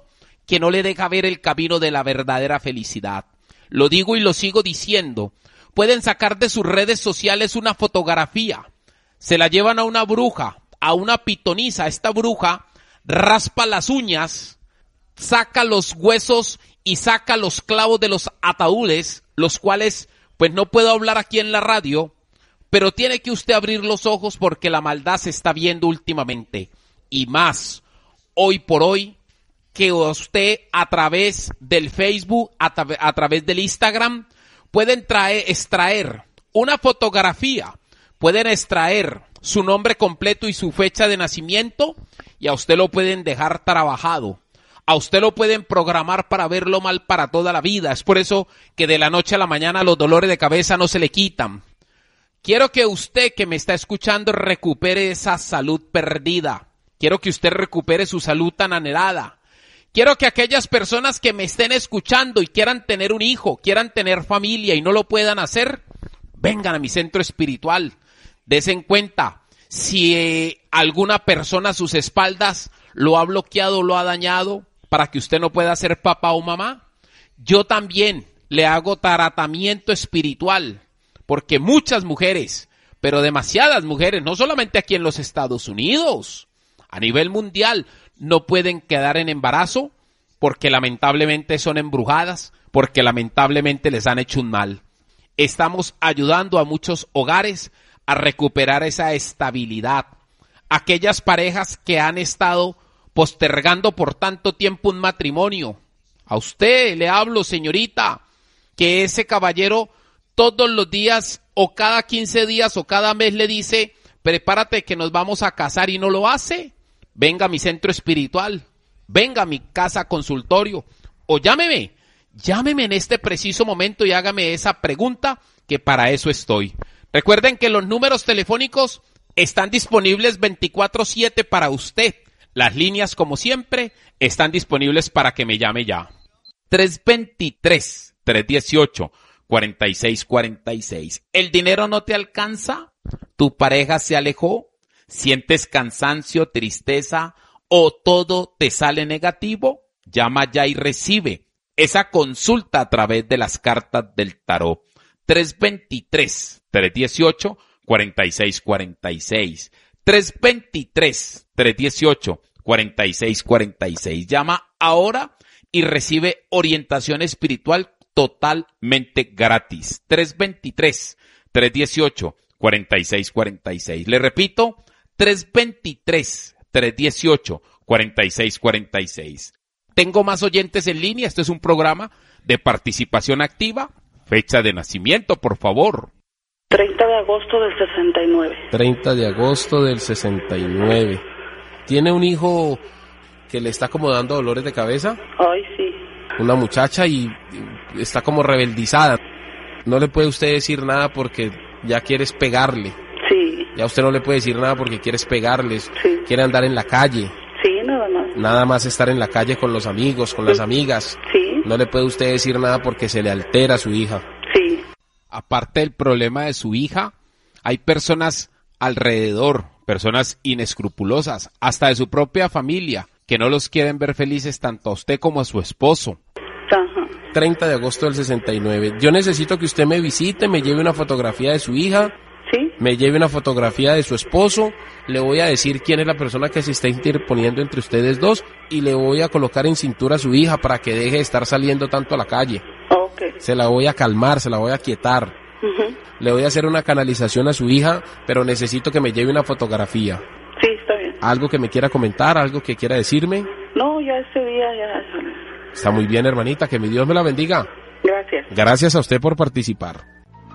que no le deja ver el camino de la verdadera felicidad. Lo digo y lo sigo diciendo. Pueden sacar de sus redes sociales una fotografía, se la llevan a una bruja, a una pitonisa. Esta bruja raspa las uñas, saca los huesos y saca los clavos de los ataúdes, los cuales pues no puedo hablar aquí en la radio, pero tiene que usted abrir los ojos porque la maldad se está viendo últimamente. Y más, hoy por hoy, que usted a través del Facebook, a, tra- a través del Instagram, pueden traer, extraer una fotografía, pueden extraer su nombre completo y su fecha de nacimiento y a usted lo pueden dejar trabajado. A usted lo pueden programar para verlo mal para toda la vida. Es por eso que de la noche a la mañana los dolores de cabeza no se le quitan. Quiero que usted que me está escuchando recupere esa salud perdida. Quiero que usted recupere su salud tan anhelada. Quiero que aquellas personas que me estén escuchando y quieran tener un hijo, quieran tener familia y no lo puedan hacer, vengan a mi centro espiritual. Desen cuenta, si eh, alguna persona a sus espaldas lo ha bloqueado, lo ha dañado, para que usted no pueda ser papá o mamá, yo también le hago tratamiento espiritual, porque muchas mujeres, pero demasiadas mujeres, no solamente aquí en los Estados Unidos, a nivel mundial, no pueden quedar en embarazo porque lamentablemente son embrujadas, porque lamentablemente les han hecho un mal. Estamos ayudando a muchos hogares a recuperar esa estabilidad. Aquellas parejas que han estado postergando por tanto tiempo un matrimonio. A usted le hablo, señorita, que ese caballero todos los días o cada quince días o cada mes le dice, prepárate que nos vamos a casar y no lo hace. Venga a mi centro espiritual, venga a mi casa consultorio o llámeme, llámeme en este preciso momento y hágame esa pregunta que para eso estoy. Recuerden que los números telefónicos están disponibles veinticuatro siete para usted. Las líneas, como siempre, están disponibles para que me llame ya. tres dos tres, tres uno ocho, cuatro seis cuatro seis. ¿El dinero no te alcanza? ¿Tu pareja se alejó? ¿Sientes cansancio, tristeza o todo te sale negativo? Llama ya y recibe esa consulta a través de las cartas del tarot. tres dos tres, tres uno ocho, cuatro seis cuatro seis. tres dos tres, tres uno ocho, cuatro seis cuatro seis. Llama ahora y recibe orientación espiritual totalmente gratis. tres dos tres, tres uno ocho, cuatro seis cuatro seis. Le repito, tres dos tres, tres uno ocho, cuatro seis cuatro seis. Tengo más oyentes en línea. Este es un programa de participación activa. Fecha de nacimiento, por favor. treinta de agosto del sesenta y nueve. treinta de agosto del sesenta y nueve. ¿Tiene un hijo que le está como dando dolores de cabeza? Ay, sí. Una muchacha y está como rebeldizada. No le puede usted decir nada porque ya quieres pegarle. Sí. Ya usted no le puede decir nada porque quieres pegarles. Sí. Quiere andar en la calle. Sí, nada más. Nada más estar en la calle con los amigos, con las amigas. Sí. No le puede usted decir nada porque se le altera a su hija. Sí. Aparte del problema de su hija, hay personas alrededor, personas inescrupulosas, hasta de su propia familia, que no los quieren ver felices tanto a usted como a su esposo. Ajá. treinta de agosto del sesenta y nueve. Yo necesito que usted me visite, me lleve una fotografía de su hija. Sí. Me lleve una fotografía de su esposo. Le voy a decir quién es la persona que se está interponiendo entre ustedes dos y le voy a colocar en cintura a su hija para que deje de estar saliendo tanto a la calle. Okay. Se la voy a calmar, se la voy a quietar. Uh-huh. Le voy a hacer una canalización a su hija, pero necesito que me lleve una fotografía. Sí, está bien. ¿Algo que me quiera comentar? ¿Algo que quiera decirme? No, ya ese día ya... Está muy bien, hermanita, que mi Dios me la bendiga. Gracias. Gracias a usted por participar.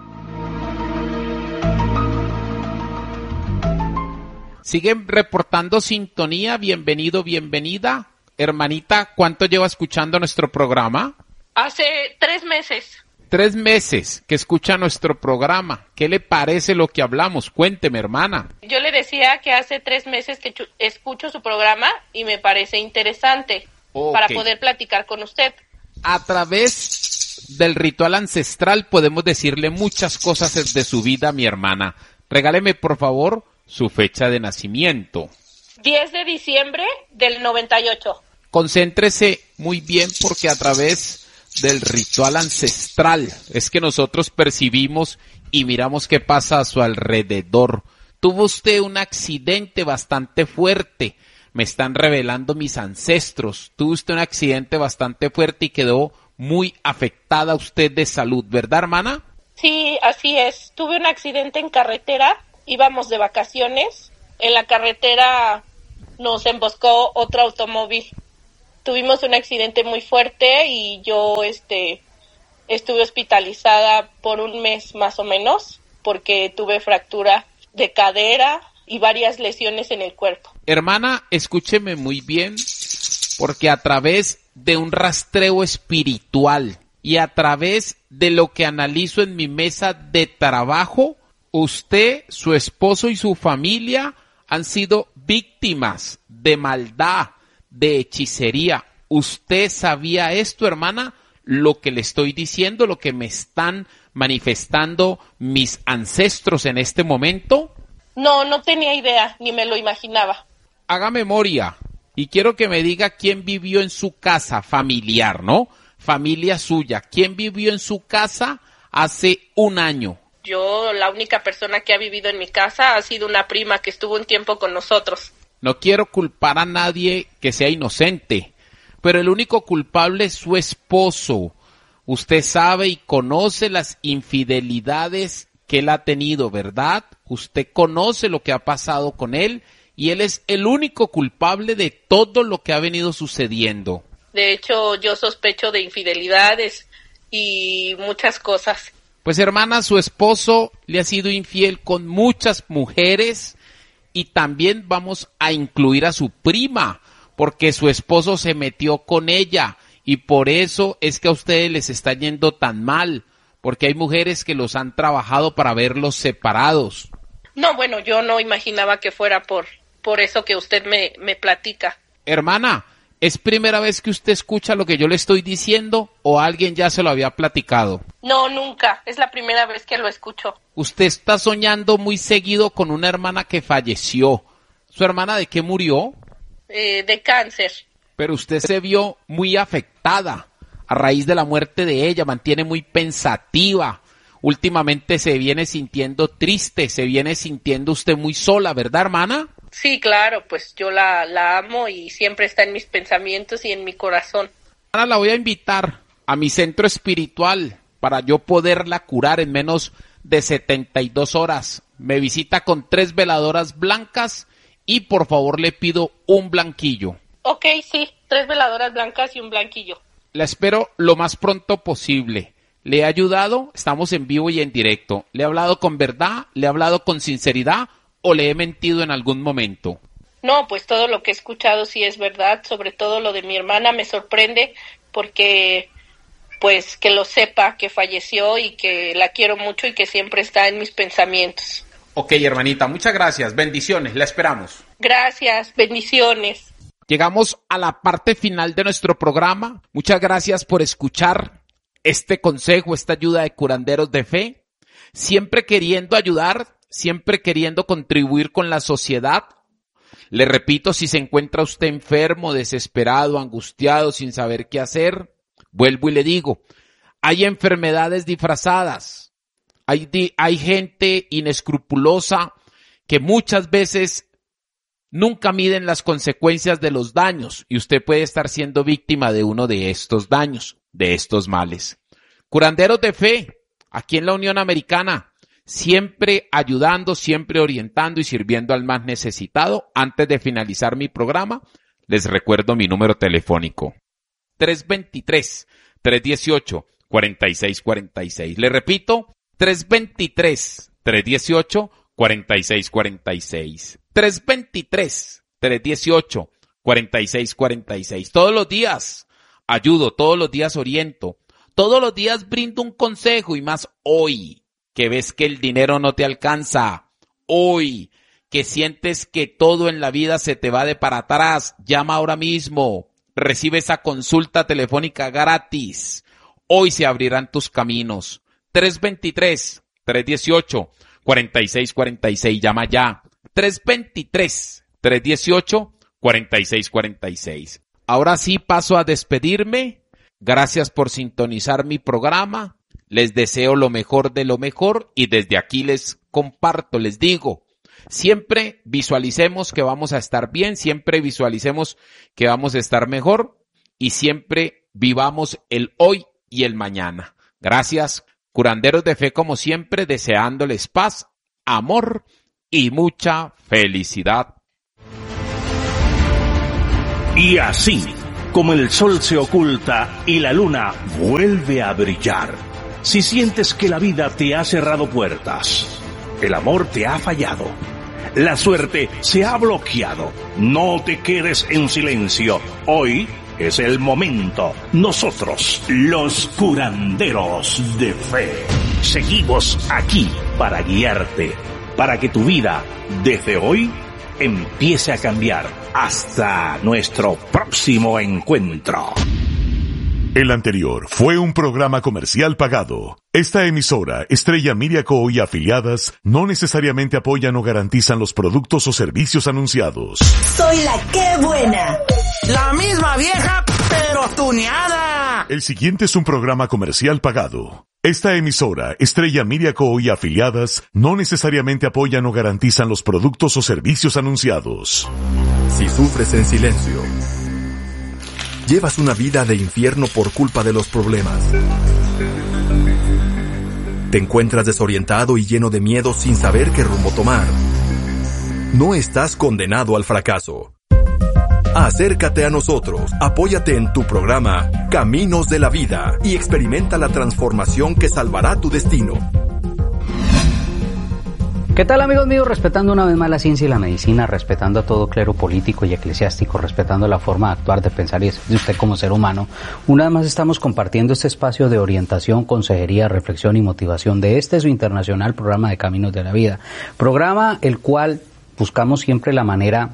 Siguen reportando sintonía, bienvenido, bienvenida. Hermanita, ¿cuánto lleva escuchando nuestro programa? Hace tres meses. Tres meses que escucha nuestro programa. ¿Qué le parece lo que hablamos? Cuénteme, hermana. Yo le decía que hace tres meses que chu- escucho su programa y me parece interesante Okay. para poder platicar con usted. A través del ritual ancestral podemos decirle muchas cosas de su vida, mi hermana. Regáleme, por favor, su fecha de nacimiento. diez de diciembre del noventa y ocho. Concéntrese muy bien porque a través del ritual ancestral es que nosotros percibimos y miramos qué pasa a su alrededor. Tuvo usted un accidente bastante fuerte, me están revelando mis ancestros. Tuvo usted un accidente bastante fuerte y quedó muy afectada usted de salud, ¿verdad, hermana? Sí, así es. Tuve un accidente en carretera, íbamos de vacaciones. En la carretera nos emboscó otro automóvil. Tuvimos un accidente muy fuerte y yo este estuve hospitalizada por un mes más o menos porque tuve fractura de cadera y varias lesiones en el cuerpo. Hermana, escúcheme muy bien, porque a través de un rastreo espiritual y a través de lo que analizo en mi mesa de trabajo, usted, su esposo y su familia han sido víctimas de maldad, de hechicería. ¿Usted sabía esto, hermana? Lo que le estoy diciendo, lo que me están manifestando mis ancestros en este momento. No, no tenía idea, ni me lo imaginaba. Haga memoria y quiero que me diga quién vivió en su casa familiar, ¿no? Familia suya. ¿Quién vivió en su casa hace un año? Yo, la única persona que ha vivido en mi casa ha sido una prima que estuvo un tiempo con nosotros. No quiero culpar a nadie que sea inocente, pero el único culpable es su esposo. Usted sabe y conoce las infidelidades que él ha tenido, ¿verdad? Usted conoce lo que ha pasado con él y él es el único culpable de todo lo que ha venido sucediendo. De hecho, yo sospecho de infidelidades y muchas cosas. Pues hermana, su esposo le ha sido infiel con muchas mujeres y también vamos a incluir a su prima, porque su esposo se metió con ella y por eso es que a ustedes les está yendo tan mal, porque hay mujeres que los han trabajado para verlos separados. No, bueno, yo no imaginaba que fuera por, por eso que usted me, me platica. Hermana, ¿es primera vez que usted escucha lo que yo le estoy diciendo o alguien ya se lo había platicado? No, nunca. Es la primera vez que lo escucho. Usted está soñando muy seguido con una hermana que falleció. ¿Su hermana de qué murió? Eh, de cáncer. Pero usted se vio muy afectada a raíz de la muerte de ella, mantiene muy pensativa. Últimamente se viene sintiendo triste, se viene sintiendo usted muy sola, ¿verdad, hermana? Sí, claro, pues yo la, la amo y siempre está en mis pensamientos y en mi corazón. Ahora la voy a invitar a mi centro espiritual para yo poderla curar en menos de setenta y dos horas. Me visita con tres veladoras blancas y por favor le pido un blanquillo. Ok, sí, tres veladoras blancas y un blanquillo. La espero lo más pronto posible. ¿Le he ayudado? Estamos en vivo y en directo. ¿Le he hablado con verdad? ¿Le he hablado con sinceridad? ¿O le he mentido en algún momento? No, pues todo lo que he escuchado sí es verdad, sobre todo lo de mi hermana me sorprende porque, pues, que lo sepa, que falleció y que la quiero mucho y que siempre está en mis pensamientos. Ok, hermanita, muchas gracias, bendiciones, la esperamos. Gracias, bendiciones. Llegamos a la parte final de nuestro programa. Muchas gracias por escuchar este consejo, esta ayuda de curanderos de fe, siempre queriendo ayudar, siempre queriendo contribuir con la sociedad. Le repito, si se encuentra usted enfermo, desesperado, angustiado, sin saber qué hacer, vuelvo y le digo, hay enfermedades disfrazadas, hay, di- hay gente inescrupulosa que muchas veces nunca miden las consecuencias de los daños y usted puede estar siendo víctima de uno de estos daños, de estos males. Curanderos de fe, aquí en la Unión Americana, siempre ayudando, siempre orientando y sirviendo al más necesitado. Antes de finalizar mi programa, les recuerdo mi número telefónico, tres dos tres, tres uno ocho, cuatro seis cuatro seis. Le repito, tres dos tres, tres uno ocho, cuatro seis cuatro seis. tres dos tres, tres uno ocho, cuatro seis cuatro seis. Todos los días ayudo, todos los días oriento, todos los días brindo un consejo y más hoy, que ves que el dinero no te alcanza, hoy, que sientes que todo en la vida se te va de para atrás, llama ahora mismo, recibe esa consulta telefónica gratis, hoy se abrirán tus caminos, tres dos tres, tres uno ocho, cuatro seis cuatro seis, llama ya, tres dos tres, tres uno ocho, cuatro seis cuatro seis. ahora sí paso a despedirme. Gracias por sintonizar mi programa. Les deseo lo mejor de lo mejor y desde aquí les comparto, les digo, siempre visualicemos que vamos a estar bien, siempre visualicemos que vamos a estar mejor y siempre vivamos el hoy y el mañana. Gracias, curanderos de fe, como siempre, deseándoles paz, amor y mucha felicidad. Y así, como el sol se oculta y la luna vuelve a brillar, si sientes que la vida te ha cerrado puertas, el amor te ha fallado, la suerte se ha bloqueado, no te quedes en silencio. Hoy es el momento. Nosotros, los curanderos de fe, seguimos aquí para guiarte, para que tu vida, desde hoy, empiece a cambiar. Hasta nuestro próximo encuentro. El anterior fue un programa comercial pagado. Esta emisora, Estrella Media Co. y afiliadas, no necesariamente apoyan o garantizan los productos o servicios anunciados. Soy la que buena. La misma vieja, pero tuneada. El siguiente es un programa comercial pagado. Esta emisora, Estrella Media Co. y afiliadas, no necesariamente apoyan o garantizan los productos o servicios anunciados. Si sufres en silencio, llevas una vida de infierno por culpa de los problemas. Te encuentras desorientado y lleno de miedo sin saber qué rumbo tomar. No estás condenado al fracaso. Acércate a nosotros, apóyate en tu programa Caminos de la Vida y experimenta la transformación que salvará tu destino. ¿Qué tal, amigos míos? Respetando una vez más la ciencia y la medicina, respetando a todo clero político y eclesiástico, respetando la forma de actuar, de pensar y de usted como ser humano, una vez más estamos compartiendo este espacio de orientación, consejería, reflexión y motivación de este su internacional programa de Caminos de la Vida. Programa el cual buscamos siempre la manera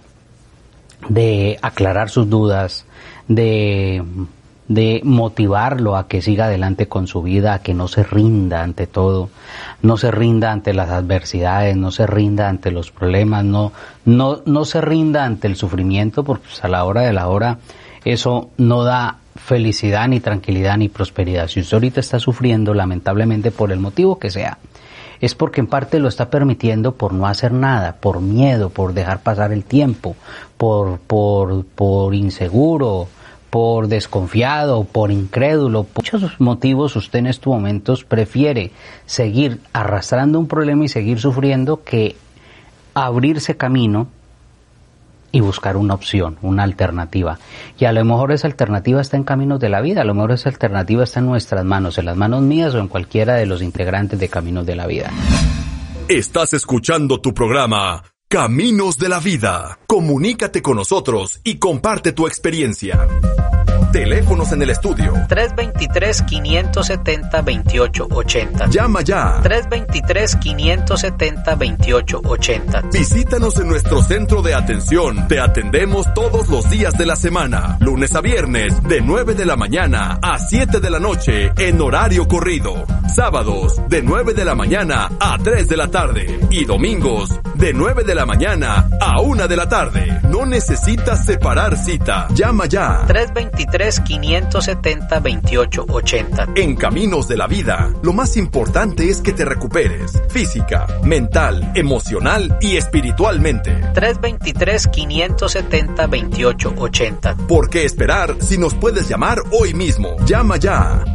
de aclarar sus dudas, de... de motivarlo a que siga adelante con su vida, a que no se rinda ante todo, no se rinda ante las adversidades, no se rinda ante los problemas, no, no, no se rinda ante el sufrimiento, porque pues, a la hora de la hora eso no da felicidad, ni tranquilidad, ni prosperidad. Si usted ahorita está sufriendo, lamentablemente por el motivo que sea, es porque en parte lo está permitiendo por no hacer nada, por miedo, por dejar pasar el tiempo, por, por, por inseguro, por desconfiado, por incrédulo, por muchos motivos usted en estos momentos prefiere seguir arrastrando un problema y seguir sufriendo que abrirse camino y buscar una opción, una alternativa. Y a lo mejor esa alternativa está en Caminos de la Vida, a lo mejor esa alternativa está en nuestras manos, en las manos mías o en cualquiera de los integrantes de Caminos de la Vida. Estás escuchando tu programa Caminos de la Vida. Comunícate con nosotros y comparte tu experiencia. Teléfonos en el estudio. tres dos tres, cinco siete cero, dos ocho ocho cero. Llama ya. tres dos tres, cinco siete cero, dos ocho ocho cero. Visítanos en nuestro centro de atención. Te atendemos todos los días de la semana. Lunes a viernes, de nueve de la mañana a siete de la noche, en horario corrido. Sábados, de nueve de la mañana a tres de la tarde. Y domingos, de nueve de la mañana a una de la tarde. No necesitas separar cita. Llama ya. tres dos tres, cinco siete cero, dos ocho ocho cero. En Caminos de la Vida, lo más importante es que te recuperes física, mental, emocional y espiritualmente. tres dos tres, cinco siete cero, dos ocho ocho cero. ¿Por qué esperar si nos puedes llamar hoy mismo? Llama ya.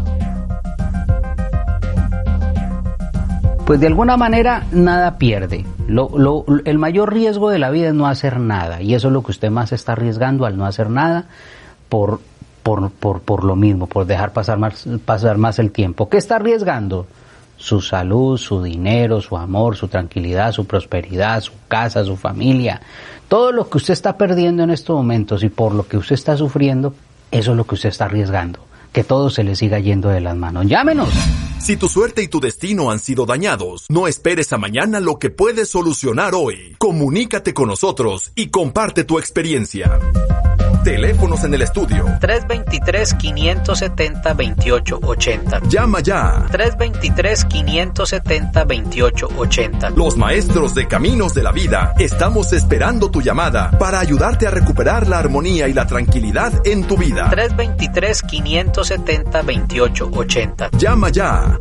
Pues de alguna manera nada pierde. Lo, lo, el mayor riesgo de la vida es no hacer nada, y eso es lo que usted más está arriesgando al no hacer nada por, por, por, por lo mismo, por dejar pasar más, pasar más el tiempo. ¿Qué está arriesgando? Su salud, su dinero, su amor, su tranquilidad, su prosperidad, su casa, su familia. Todo lo que usted está perdiendo en estos momentos y por lo que usted está sufriendo, eso es lo que usted está arriesgando. Que todo se le siga yendo de las manos. ¡Llámenos! Si tu suerte y tu destino han sido dañados, no esperes a mañana lo que puedes solucionar hoy. Comunícate con nosotros y comparte tu experiencia. Teléfonos en el estudio. tres dos tres, cinco siete cero, dos ocho ocho cero. Llama ya. tres dos tres, cinco siete cero, dos ocho ocho cero. Los maestros de Caminos de la Vida estamos esperando tu llamada para ayudarte a recuperar la armonía y la tranquilidad en tu vida. tres dos tres, cinco siete cero, dos ocho ocho cero. Llama ya.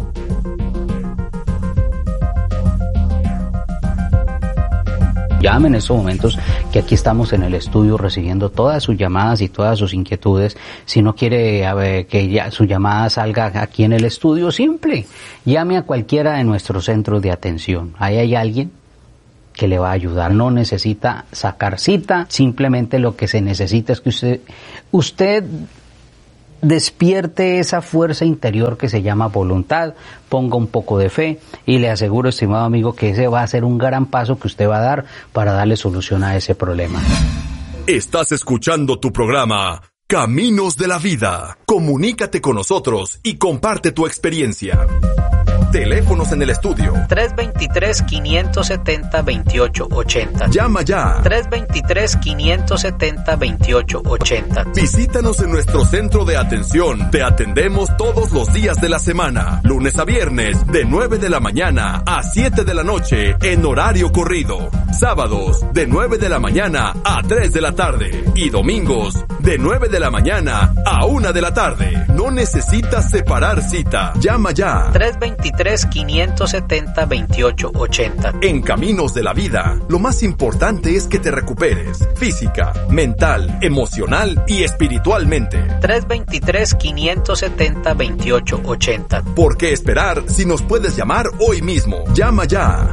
Llame en estos momentos, que aquí estamos en el estudio recibiendo todas sus llamadas y todas sus inquietudes. Si no quiere a ver, que ya su llamada salga aquí en el estudio, simple, llame a cualquiera de nuestros centros de atención. Ahí hay alguien que le va a ayudar. No necesita sacar cita, simplemente lo que se necesita es que usted, usted despierte esa fuerza interior que se llama voluntad, ponga un poco de fe y le aseguro, estimado amigo, que ese va a ser un gran paso que usted va a dar para darle solución a ese problema. Estás escuchando tu programa Caminos de la Vida. Comunícate con nosotros y comparte tu experiencia. Teléfonos en el estudio. tres dos tres, cinco siete cero, dos ocho ocho cero. Llama ya. tres dos tres, cinco siete cero, dos ocho ocho cero. Visítanos en nuestro centro de atención. Te atendemos todos los días de la semana, lunes a viernes, de nueve de la mañana a siete de la noche, en horario corrido. Sábados, de nueve de la mañana a tres de la tarde. Y domingos, de nueve de la mañana a una de la tarde. No necesitas separar cita. Llama ya. tres dos tres, cinco siete cero, dos ocho ocho cero. En Caminos de la Vida, lo más importante es que te recuperes física, mental, emocional y espiritualmente. tres dos tres, cinco siete cero, dos ocho ocho cero. ¿Por qué esperar si nos puedes llamar hoy mismo? Llama ya.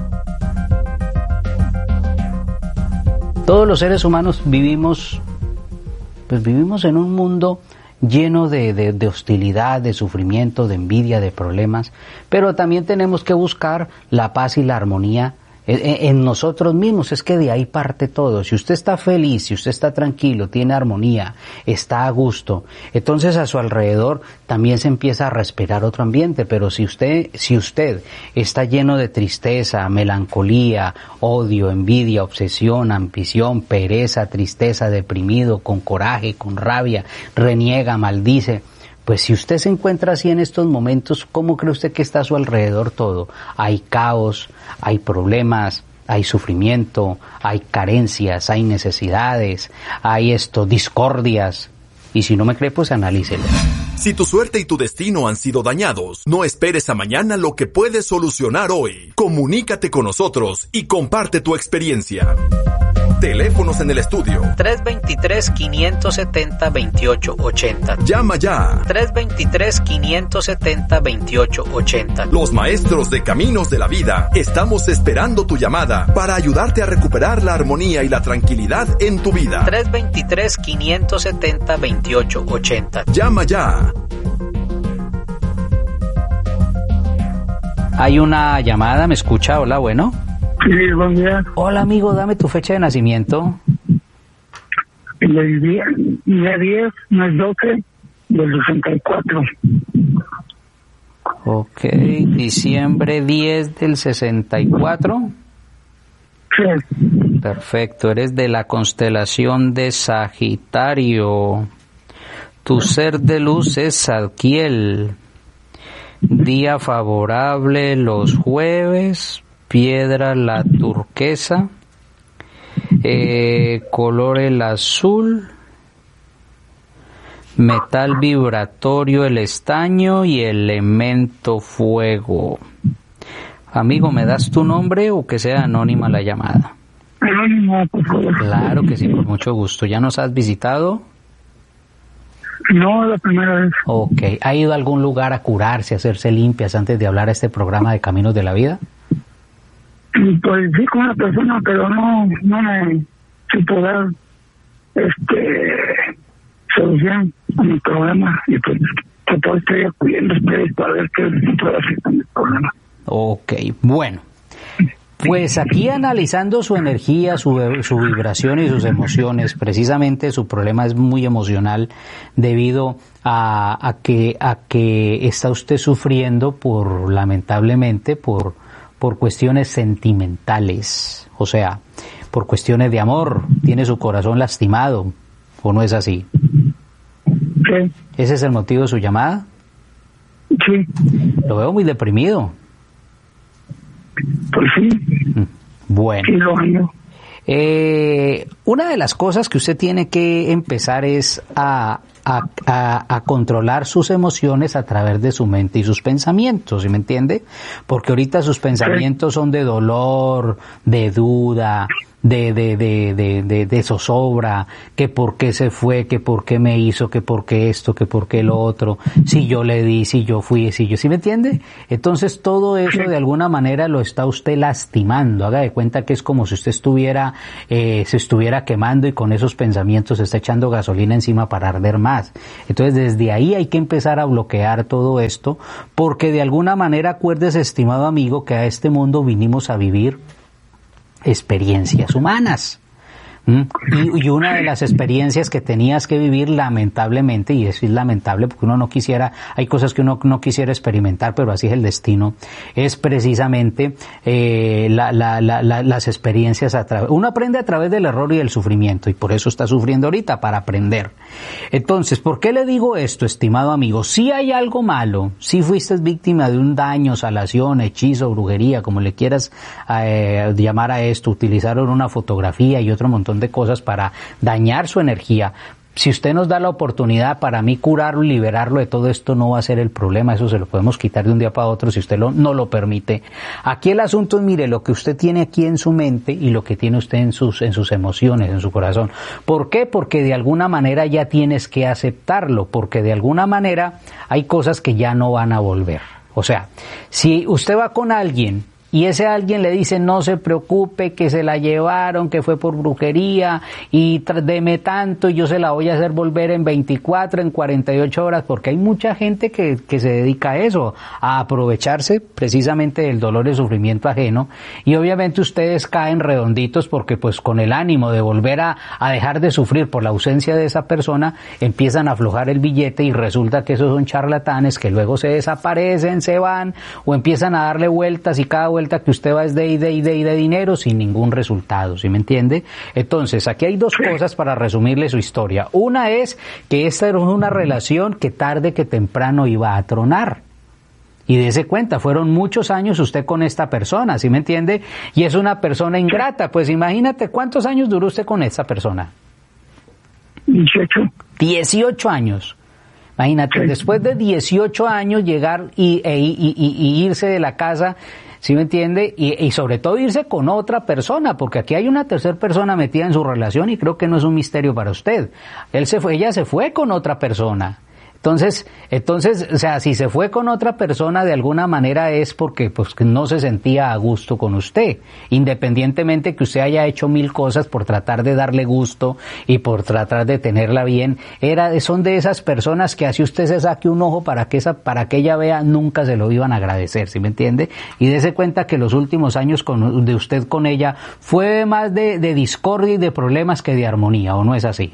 Todos los seres humanos vivimos, pues vivimos en un mundo lleno de, de, de hostilidad, de sufrimiento, de envidia, de problemas, pero también tenemos que buscar la paz y la armonía en, en nosotros mismos. Es que de ahí parte todo. Si usted está feliz, si usted está tranquilo, tiene armonía, está a gusto, entonces a su alrededor también se empieza a respirar otro ambiente. Pero si usted, si usted está lleno de tristeza, melancolía, odio, envidia, obsesión, ambición, pereza, tristeza, deprimido, con coraje, con rabia, reniega, maldice, pues si usted se encuentra así en estos momentos, ¿cómo cree usted que está a su alrededor todo? Hay caos, hay problemas, hay sufrimiento, hay carencias, hay necesidades, hay esto, discordias. Y si no me cree, pues analícelo. Si tu suerte y tu destino han sido dañados, no esperes a mañana lo que puedes solucionar hoy. Comunícate con nosotros y comparte tu experiencia. Teléfonos en el estudio. tres dos tres, cinco siete cero, dos ocho ocho cero. Llama ya. tres dos tres, cinco siete cero, dos ocho ocho cero. Los maestros de Caminos de la Vida estamos esperando tu llamada para ayudarte a recuperar la armonía y la tranquilidad en tu vida. tres dos tres, cinco siete cero, dos ocho ocho cero. Llama ya. Hay una llamada, ¿me escucha? Hola, bueno. Sí, buen día. Hola, amigo, dame tu fecha de nacimiento. El día, día diez, mes doce del sesenta y cuatro. Ok, diciembre diez del sesenta y cuatro. Sí. Perfecto, eres de la constelación de Sagitario. Tu ser de luz es Zadkiel. Día favorable los jueves. Piedra la turquesa, eh, color el azul, metal vibratorio el estaño y elemento fuego. Amigo, ¿me das tu nombre o que sea anónima la llamada? Anónima, por favor. Claro que sí, con mucho gusto. ¿Ya nos has visitado? No, la primera vez. Ok, ¿ha ido a algún lugar a curarse, a hacerse limpias antes de hablar a este programa de Caminos de la Vida? Pues sí, con una persona, pero no, no me supo dar este, solución a mi problema. Y pues, que todo estoy acudiendo a ustedes para ver qué puedo hacer con mi problema. Ok, bueno. Pues aquí analizando su energía, su, su vibración y sus emociones, precisamente su problema es muy emocional debido a, a que a que está usted sufriendo por, lamentablemente, por por cuestiones sentimentales, o sea, por cuestiones de amor, tiene su corazón lastimado, ¿o no es así? Sí. ¿Ese es el motivo de su llamada? Sí. Lo veo muy deprimido. Pues sí. Bueno. Sí, lo ando. Eh, una de las cosas que usted tiene que empezar es a, a, a, a controlar sus emociones a través de su mente y sus pensamientos, ¿sí me entiende? Porque ahorita sus pensamientos son de dolor, de duda, de, de, de, de, de, de zozobra, que por qué se fue, que por qué me hizo, que por qué esto, que por qué lo otro, si yo le di, si yo fui, si yo, ¿sí me entiende? Entonces todo eso de alguna manera lo está usted lastimando. Haga de cuenta que es como si usted estuviera, eh, se estuviera quemando y con esos pensamientos se está echando gasolina encima para arder más. Entonces desde ahí hay que empezar a bloquear todo esto, porque de alguna manera acuérdese, estimado amigo, que a este mundo vinimos a vivir experiencias humanas. ¿Mm? Y, y una de las experiencias que tenías que vivir, lamentablemente, y eso es lamentable porque uno no quisiera, hay cosas que uno no quisiera experimentar, pero así es el destino, es precisamente eh, la, la, la, la, las experiencias a través, uno aprende a través del error y del sufrimiento, y por eso está sufriendo ahorita, para aprender. Entonces, ¿por qué le digo esto, estimado amigo? Si hay algo malo, si fuiste víctima de un daño, salación, hechizo, brujería, como le quieras eh, llamar a esto, utilizaron una fotografía y otro montón de cosas para dañar su energía. Si usted nos da la oportunidad, para mí curarlo y liberarlo de todo esto no va a ser el problema, eso se lo podemos quitar de un día para otro si usted lo, no lo permite. Aquí el asunto es, mire, lo que usted tiene aquí en su mente y lo que tiene usted en sus, en sus emociones, en su corazón. ¿Por qué? Porque de alguna manera ya tienes que aceptarlo, porque de alguna manera hay cosas que ya no van a volver. O sea, si usted va con alguien y ese alguien le dice, no se preocupe, que se la llevaron, que fue por brujería, y deme tanto, y yo se la voy a hacer volver en veinticuatro, en cuarenta y ocho horas, porque hay mucha gente que, que se dedica a eso, a aprovecharse precisamente del dolor y sufrimiento ajeno, y obviamente ustedes caen redonditos porque pues con el ánimo de volver a, a dejar de sufrir por la ausencia de esa persona, empiezan a aflojar el billete y resulta que esos son charlatanes que luego se desaparecen, se van, o empiezan a darle vueltas y cada vuelta que usted va es de y de y de y de dinero sin ningún resultado, ¿sí me entiende? Entonces, aquí hay dos cosas para resumirle su historia. Una es que esta era una relación que tarde que temprano iba a tronar. Y dése cuenta, fueron muchos años usted con esta persona, ¿sí me entiende? Y es una persona ingrata, pues imagínate cuántos años duró usted con esta persona. dieciocho. dieciocho años. Imagínate, sí. Después de dieciocho años llegar y, e, y, y, y irse de la casa, ¿sí me entiende? Y, y sobre todo irse con otra persona, porque aquí hay una tercera persona metida en su relación y creo que no es un misterio para usted. Él se fue, ella se fue con otra persona. Entonces, entonces, o sea, si se fue con otra persona de alguna manera es porque pues no se sentía a gusto con usted, independientemente que usted haya hecho mil cosas por tratar de darle gusto y por tratar de tenerla bien, era, son de esas personas que así usted se saque un ojo para que esa, para que ella vea, nunca se lo iban a agradecer, ¿sí me entiende? Y dése cuenta que los últimos años con, de usted con ella fue más de, de discordia y de problemas que de armonía, ¿o no es así?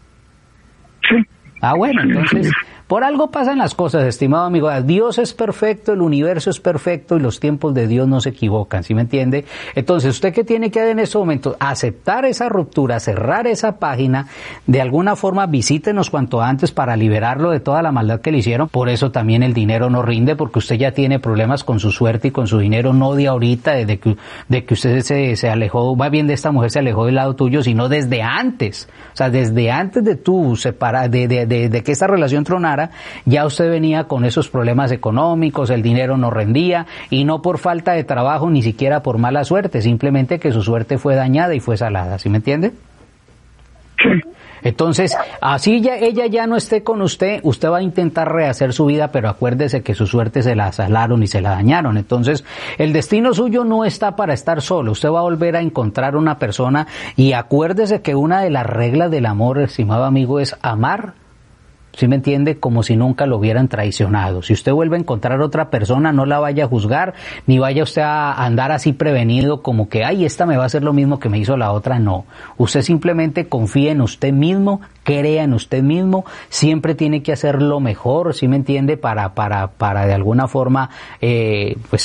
Sí. Ah, bueno, entonces, por algo pasan las cosas, estimado amigo. Dios es perfecto, el universo es perfecto y los tiempos de Dios no se equivocan, ¿sí me entiende? Entonces, ¿usted qué tiene que hacer en este momento? Aceptar esa ruptura, cerrar esa página, de alguna forma visítenos cuanto antes para liberarlo de toda la maldad que le hicieron. Por eso también el dinero no rinde, porque usted ya tiene problemas con su suerte y con su dinero, no de ahorita, desde que, de que usted se, se alejó, va bien de esta mujer, se alejó del lado tuyo, sino desde antes. O sea, desde antes de tú separar, de, de, de, de que esta relación tronara, ya usted venía con esos problemas económicos, el dinero no rendía, y no por falta de trabajo, ni siquiera por mala suerte, simplemente que su suerte fue dañada y fue salada, ¿sí me entiende? Sí. Entonces, así ya ella ya no esté con usted, usted va a intentar rehacer su vida, pero acuérdese que su suerte se la salaron y se la dañaron. Entonces, el destino suyo no está para estar solo, usted va a volver a encontrar una persona, y acuérdese que una de las reglas del amor, estimado amigo, es amar, ¿sí me entiende? Como si nunca lo hubieran traicionado. Si usted vuelve a encontrar otra persona, no la vaya a juzgar, ni vaya usted a andar así prevenido como que, ay, esta me va a hacer lo mismo que me hizo la otra. No. Usted simplemente confía en usted mismo, crea en usted mismo, siempre tiene que hacer lo mejor, ¿sí me entiende? Para, para, para de alguna forma, eh, pues,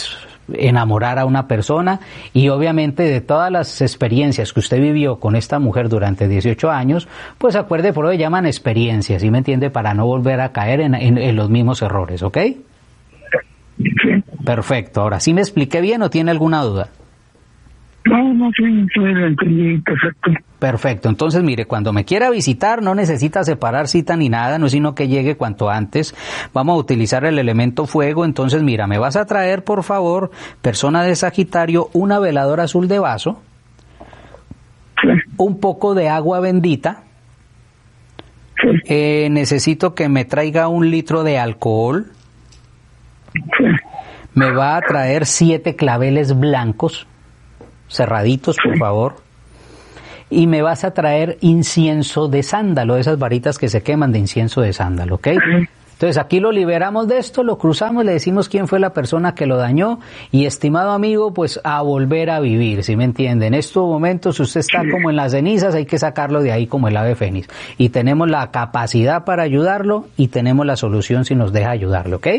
enamorar a una persona, y obviamente de todas las experiencias que usted vivió con esta mujer durante dieciocho años, pues acuerde, por lo que llaman experiencias, ¿sí me entiende? Para no volver a caer en, en, en los mismos errores, ¿ok? Sí. Perfecto. Ahora, ¿sí me expliqué bien o tiene alguna duda? No, no, sí, sí, lo entendí, perfecto. Perfecto. Entonces, mire, cuando me quiera visitar no necesita separar cita ni nada, no es sino que llegue cuanto antes. Vamos a utilizar el elemento fuego. Entonces, mira, me vas a traer, por favor, persona de Sagitario, una veladora azul de vaso, sí. un poco de agua bendita. Sí. Eh, necesito que me traiga un litro de alcohol. Sí. Me va a traer siete claveles blancos, cerraditos, por favor. Y me vas a traer incienso de sándalo, esas varitas que se queman de incienso de sándalo, ¿ok? Entonces aquí lo liberamos de esto, lo cruzamos, le decimos quién fue la persona que lo dañó, y estimado amigo, pues a volver a vivir, ¿sí me entiende? En estos momentos usted está como en las cenizas, hay que sacarlo de ahí como el ave fénix. Y tenemos la capacidad para ayudarlo y tenemos la solución si nos deja ayudarlo, ¿ok?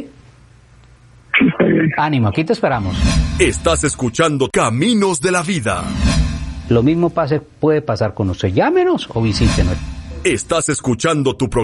Ánimo, aquí te esperamos. Estás escuchando Caminos de la Vida. Lo mismo pase, puede pasar con usted. Llámenos o visítenos. Estás escuchando tu programa.